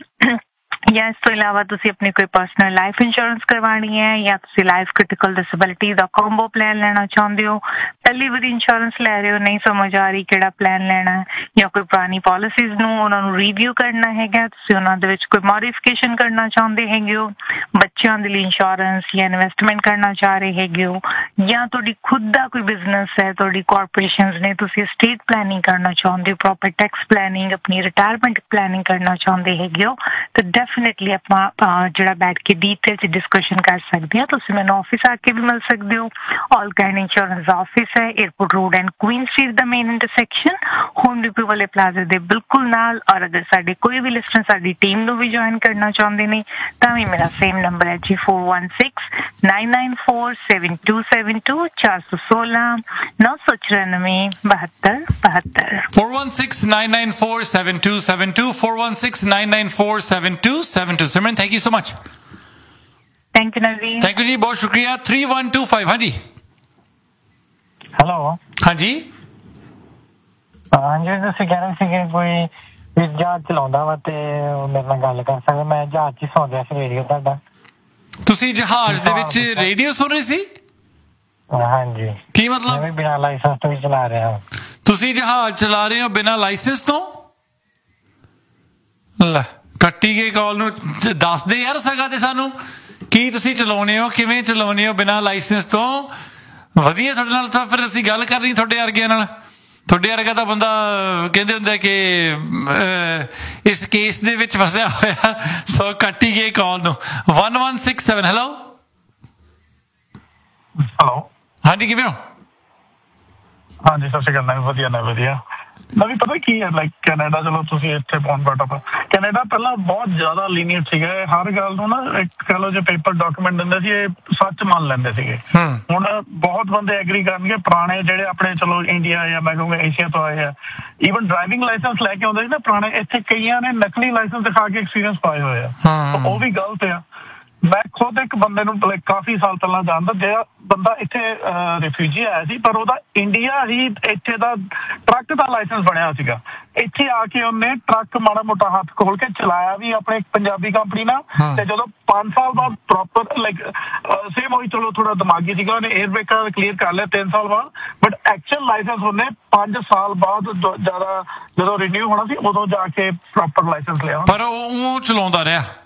ਜਾਂ ਇਸ ਤੋਂ ਇਲਾਵਾ ਤੁਸੀਂ ਆਪਣੀ ਕੋਈ ਪਰਸਨਲ ਲਾਈਫ ਇੰਸ਼ੋਰੈਂਸ ਕਰਵਾਉਣੀ ਹੈ ਜਾਂ ਤੁਸੀਂ ਲਾਈਫ ਕ੍ਰਿਟੀਕਲ ਡਿਸੇਬਿਲਿਟੀ ਦਾ ਕੰਬੋ ਪਲਾਨ ਲੈਣਾ ਚਾਹੁੰਦੇ ਹੋ, ਪਹਿਲੀ ਵਾਰੀ ਇੰਸ਼ੋਰੈਂਸ ਲੈ ਰਹੇ ਹੋ, ਨਹੀਂ ਸਮਝ ਆ ਰਹੀ ਕਿਹੜਾ ਪਲਾਨ ਲੈਣਾ, ਜਾਂ ਕੋਈ ਪੁਰਾਣੀ ਪਾਲਿਸੀਜ਼ ਨੂੰ ਉਹਨਾਂ ਨੂੰ ਰਿਵਿਊ ਕਰਨਾ ਹੈਗਾ, ਤੁਸੀਂ ਉਹਨਾਂ ਦੇ ਵਿੱਚ ਕੋਈ ਮੋਡੀਫਿਕੇਸ਼ਨ ਕਰਨਾ ਚਾਹੁੰਦੇ ਹੈਗੇ ਹੋ, ਬੱਚਿਆਂ ਦੇ ਲਈ ਇੰਸ਼ੋਰੈਂਸ ਜਾਂ ਇਨਵੈਸਟਮੈਂਟ ਕਰਨਾ ਚਾਹ ਰਹੇ ਹੈਗੇ ਹੋ, ਜਾਂ ਤੁਹਾਡੀ ਖੁਦ ਦਾ ਕੋਈ ਬਿਜ਼ਨਸ ਹੈ, ਤੁਹਾਡੀ ਕਾਰਪੋਰੇਸ਼ਨਸ ਨੇ, ਤੁਸੀਂ estate ਪਲੈਨਿੰਗ ਕਰਨਾ ਚਾਹੁੰਦੇ ਹੋ, ਪ੍ਰੋਪਰ ਟੈਕਸ ਪਲੈਨਿੰਗ, ਆਪਣੀ ਰਿਟਾਇਰਮੈਂਟ ਪਲੈਨਿੰਗ ਕਰਨਾ ਚਾਹੁੰਦੇ ਹੈਗੇ ਹੋ ਤਾਂ ਡੈਫੀਨੇਟਲੀ ਆਪਾਂ ਜਿਹੜਾ ਬੈਠ ਕੇ ਡੀਟੇਲ 'ਚ ਡਿਸਕਸ਼ਨ ਕਰ ਸਕਦੇ ਹਾਂ। ਤੁਸੀਂ ਮੈਨੂੰ ਆਫਿਸ ਆ ਕੇ ਵੀ ਮਿਲ ਸਕਦੇ ਹੋ। ਆਲ ਕਾਈਂਡ ਇੰਸ਼ੋਰੈਂਸ ਆਫਿਸ ਹੈ, airport road and Queen street the main intersection, home depot ਵਾਲੇ ਪਲਾਜ਼ਾ ਦੇ ਬਿਲਕੁਲ ਨਾਲ। ਔਰ ਅਗਰ ਸਾਡੇ ਕੋਈ ਵੀ ਲਿਸਟਰ ਸਾਡੀ ਟੀਮ ਨੂੰ ਵੀ ਜੁਆਇਨ ਕਰਨਾ ਚਾਹੁੰਦੇ ਨੇ ਤਾਂ ਵੀ ਮੇਰਾ ਸੇਮ ਨੰਬਰ ਹੈ ਜੀ four one six nine nine four seven to seven to, ਚਾਰ ਸੌ ਸੋਲਾਂ ਨੌ ਸੌ ਚੁਰਾਨਵੇਂ ਬਹੱਤਰ ਬਹੱਤਰ। four one six nine nine four seven two seven two, four one six nine nine four seven two seven two। Simran thank you so much. Thank you Naveen. Thank you जी, बहुत शुक्रिया। Three one two five. हाँ जी hello. हाँ जी हाँ जी, ਤੁਸੀਂ ਕਹਿ ਰਹੇ ਸੀ ਕਿ ਕੋਈ ਜਹਾਜ਼ ਚਲਾਉਂਦਾ ਵਾ ਤੇ ਮੇਰੇ ਨਾਲ ਗੱਲ ਕਰ ਸਕਦਾ। ਮੈਂ ਜਹਾਜ਼ 'ਚ ਸੌਂ ਗਿਆ ਸੀ, ਰੇਡੀਓ ਤੁਹਾਡਾ। ਤੁਸੀਂ ਜਹਾਜ਼ ਦੇ ਵਿੱਚ ਰੇਡੀਓ ਸੁਣ ਰਹੇ ਸੀ? ਹਾਂਜੀ। ਕੀ ਮਤਲਬ? ਮੈਂ ਬਿਨਾਂ ਲਾਇਸੈਂਸ ਤੋਂ ਵੀ ਚਲਾ ਰਿਹਾ ਹਾਂ। ਤੁਸੀਂ ਜਹਾਜ਼ ਚਲਾ ਰਹੇ ਹੋ ਬਿਨਾਂ ਲਾਇਸੈਂਸ ਤੋਂ? ਲੈ ਕੱਟੀ ਗਈ ਕਾਲ ਨੂੰ। ਦੱਸ ਦੇ ਯਾਰ ਸਗਾ ਤੇ ਸਾਨੂੰ ਕੀ ਤੁਸੀਂ ਚਲਾਉਣੇ ਹੋ, ਕਿਵੇਂ ਚਲਾਉਣੇ ਹੋ ਬਿਨਾਂ ਲਾਇਸੈਂਸ ਤੋਂ। ਵਧੀਆ, ਤੁਹਾਡੇ ਨਾਲ ਤਾਂ ਫਿਰ ਅਸੀਂ ਗੱਲ ਕਰਨੀ ਤੁਹਾਡੇ ਵਰਗਿਆਂ ਨਾਲ। ਤੁਹਾਡੇ ਵਰਗਾ ਤਾਂ ਬੰਦਾ ਕਹਿੰਦੇ ਹੁੰਦੇ ਕਿ ਇਸ ਕੇਸ ਦੇ ਵਿੱਚ ਫਸਿਆ ਹੋਇਆ, ਸੋ ਕੱਟ ਹੀ ਗਏ ਕਾਲ ਨੂੰ। one one six seven hello hello ਹਾਂਜੀ ਕਿਵੇਂ ਹੋ? ਹਾਂਜੀ ਸਤਿ ਸ਼੍ਰੀ ਅਕਾਲ। ਵਧੀਆ ਨਾ ਵਧੀਆ ਨਾ ਵੀ ਪਤਾ ਕੀ ਹੈ, ਲਾਈਕ ਕੈਨੇਡਾ ਚਲੋ ਤੁਸੀਂ ਇੱਥੇ ਪਹੁੰਚ ਬੈਠੋ। ਕੈਨੇਡਾ ਪਹਿਲਾਂ ਬਹੁਤ ਜ਼ਿਆਦਾ ਲੀਨੀਅੰਟ ਸੀਗਾ ਹਰ ਗੱਲ ਨੂੰ ਨਾ, ਇੱਕ ਕਹਿ ਲਓ ਜੇ ਪੇਪਰ ਡਾਕੂਮੈਂਟ ਦਿੰਦੇ ਸੀ ਇਹ ਸੱਚ ਮੰਨ ਲੈਂਦੇ ਸੀਗੇ। ਹੁਣ ਬਹੁਤ ਬੰਦੇ ਐਗਰੀ ਕਰਨਗੇ, ਪੁਰਾਣੇ ਜਿਹੜੇ ਆਪਣੇ ਚਲੋ ਇੰਡੀਆ ਜਾਂ ਮੈਂ ਕਹੂੰਗਾ ਏਸ਼ੀਆ ਤੋਂ ਆਏ ਆ, ਈਵਨ ਡਰਾਈਵਿੰਗ ਲਾਇਸੈਂਸ ਲੈ ਕੇ ਆਉਂਦੇ ਸੀ ਨਾ ਪੁਰਾਣੇ, ਇੱਥੇ ਕਈਆਂ ਨੇ ਨਕਲੀ ਲਾਇਸੈਂਸ ਦਿਖਾ ਕੇ ਐਕਸਪੀਰੀਅੰਸ ਪਾਏ ਹੋਏ ਆ, ਉਹ ਵੀ ਗਲਤ ਆ। ਮੈਂ ਖੁਦ ਇੱਕ ਬੰਦੇ ਨੂੰ ਕਾਫੀ ਸਾਲ ਪਹਿਲਾਂ ਜਾਣਦਾ, ਜਿਹੜਾ ਬੰਦਾ ਇੱਥੇ ਰਿਫਿਊਜੀ ਆਇਆ ਸੀ ਪਰ ਉਹਦਾ ਇੰਡੀਆ ਹੀ ਇੱਥੇ ਦਾ ਟਰੱਕ ਦਾ ਲਾਇਸੈਂਸ ਬਣਿਆ ਸੀਗਾ। ਇੱਥੇ ਆ ਕੇ ਉਹਨੇ ਟਰੱਕ ਮਾੜਾ ਮੋਟਾ ਹੱਥ ਖੋਲ ਕੇ ਚਲਾਇਆ ਵੀ ਆਪਣੇ ਪੰਜਾਬੀ ਕੰਪਨੀ ਨਾਲ, ਤੇ ਜਦੋਂ ਪੰਜ ਸਾਲ ਬਾਅਦ ਪ੍ਰੋਪਰ ਲਾਈਕ ਸੇਮ ਹੋਈ, ਚਲੋ ਥੋੜਾ ਦਿਮਾਗੀ ਸੀਗਾ, ਉਹਨੇ 에ਅਰ ਬ੍ਰੇਕਾਂ ਕਲੀਅਰ ਕਰ ਲਿਆ ਤਿੰਨ ਸਾਲ ਬਾਅਦ, ਬਟ ਐਕਚੁਅਲ ਲਾਇਸੈਂਸ ਉਹਨੇ ਪੰਜ ਸਾਲ ਬਾਅਦ ਜ਼ਿਆਦਾ ਜਦੋਂ ਰਿਨਿਊ ਹੋਣਾ ਸੀ ਉਦੋਂ ਜਾ ਕੇ ਪ੍ਰੋਪਰ ਲਾਇਸੈਂਸ ਲਿਆ। ਪਰ ਉਹ ਚਲਾਉਂਦਾ ਰਿਹਾ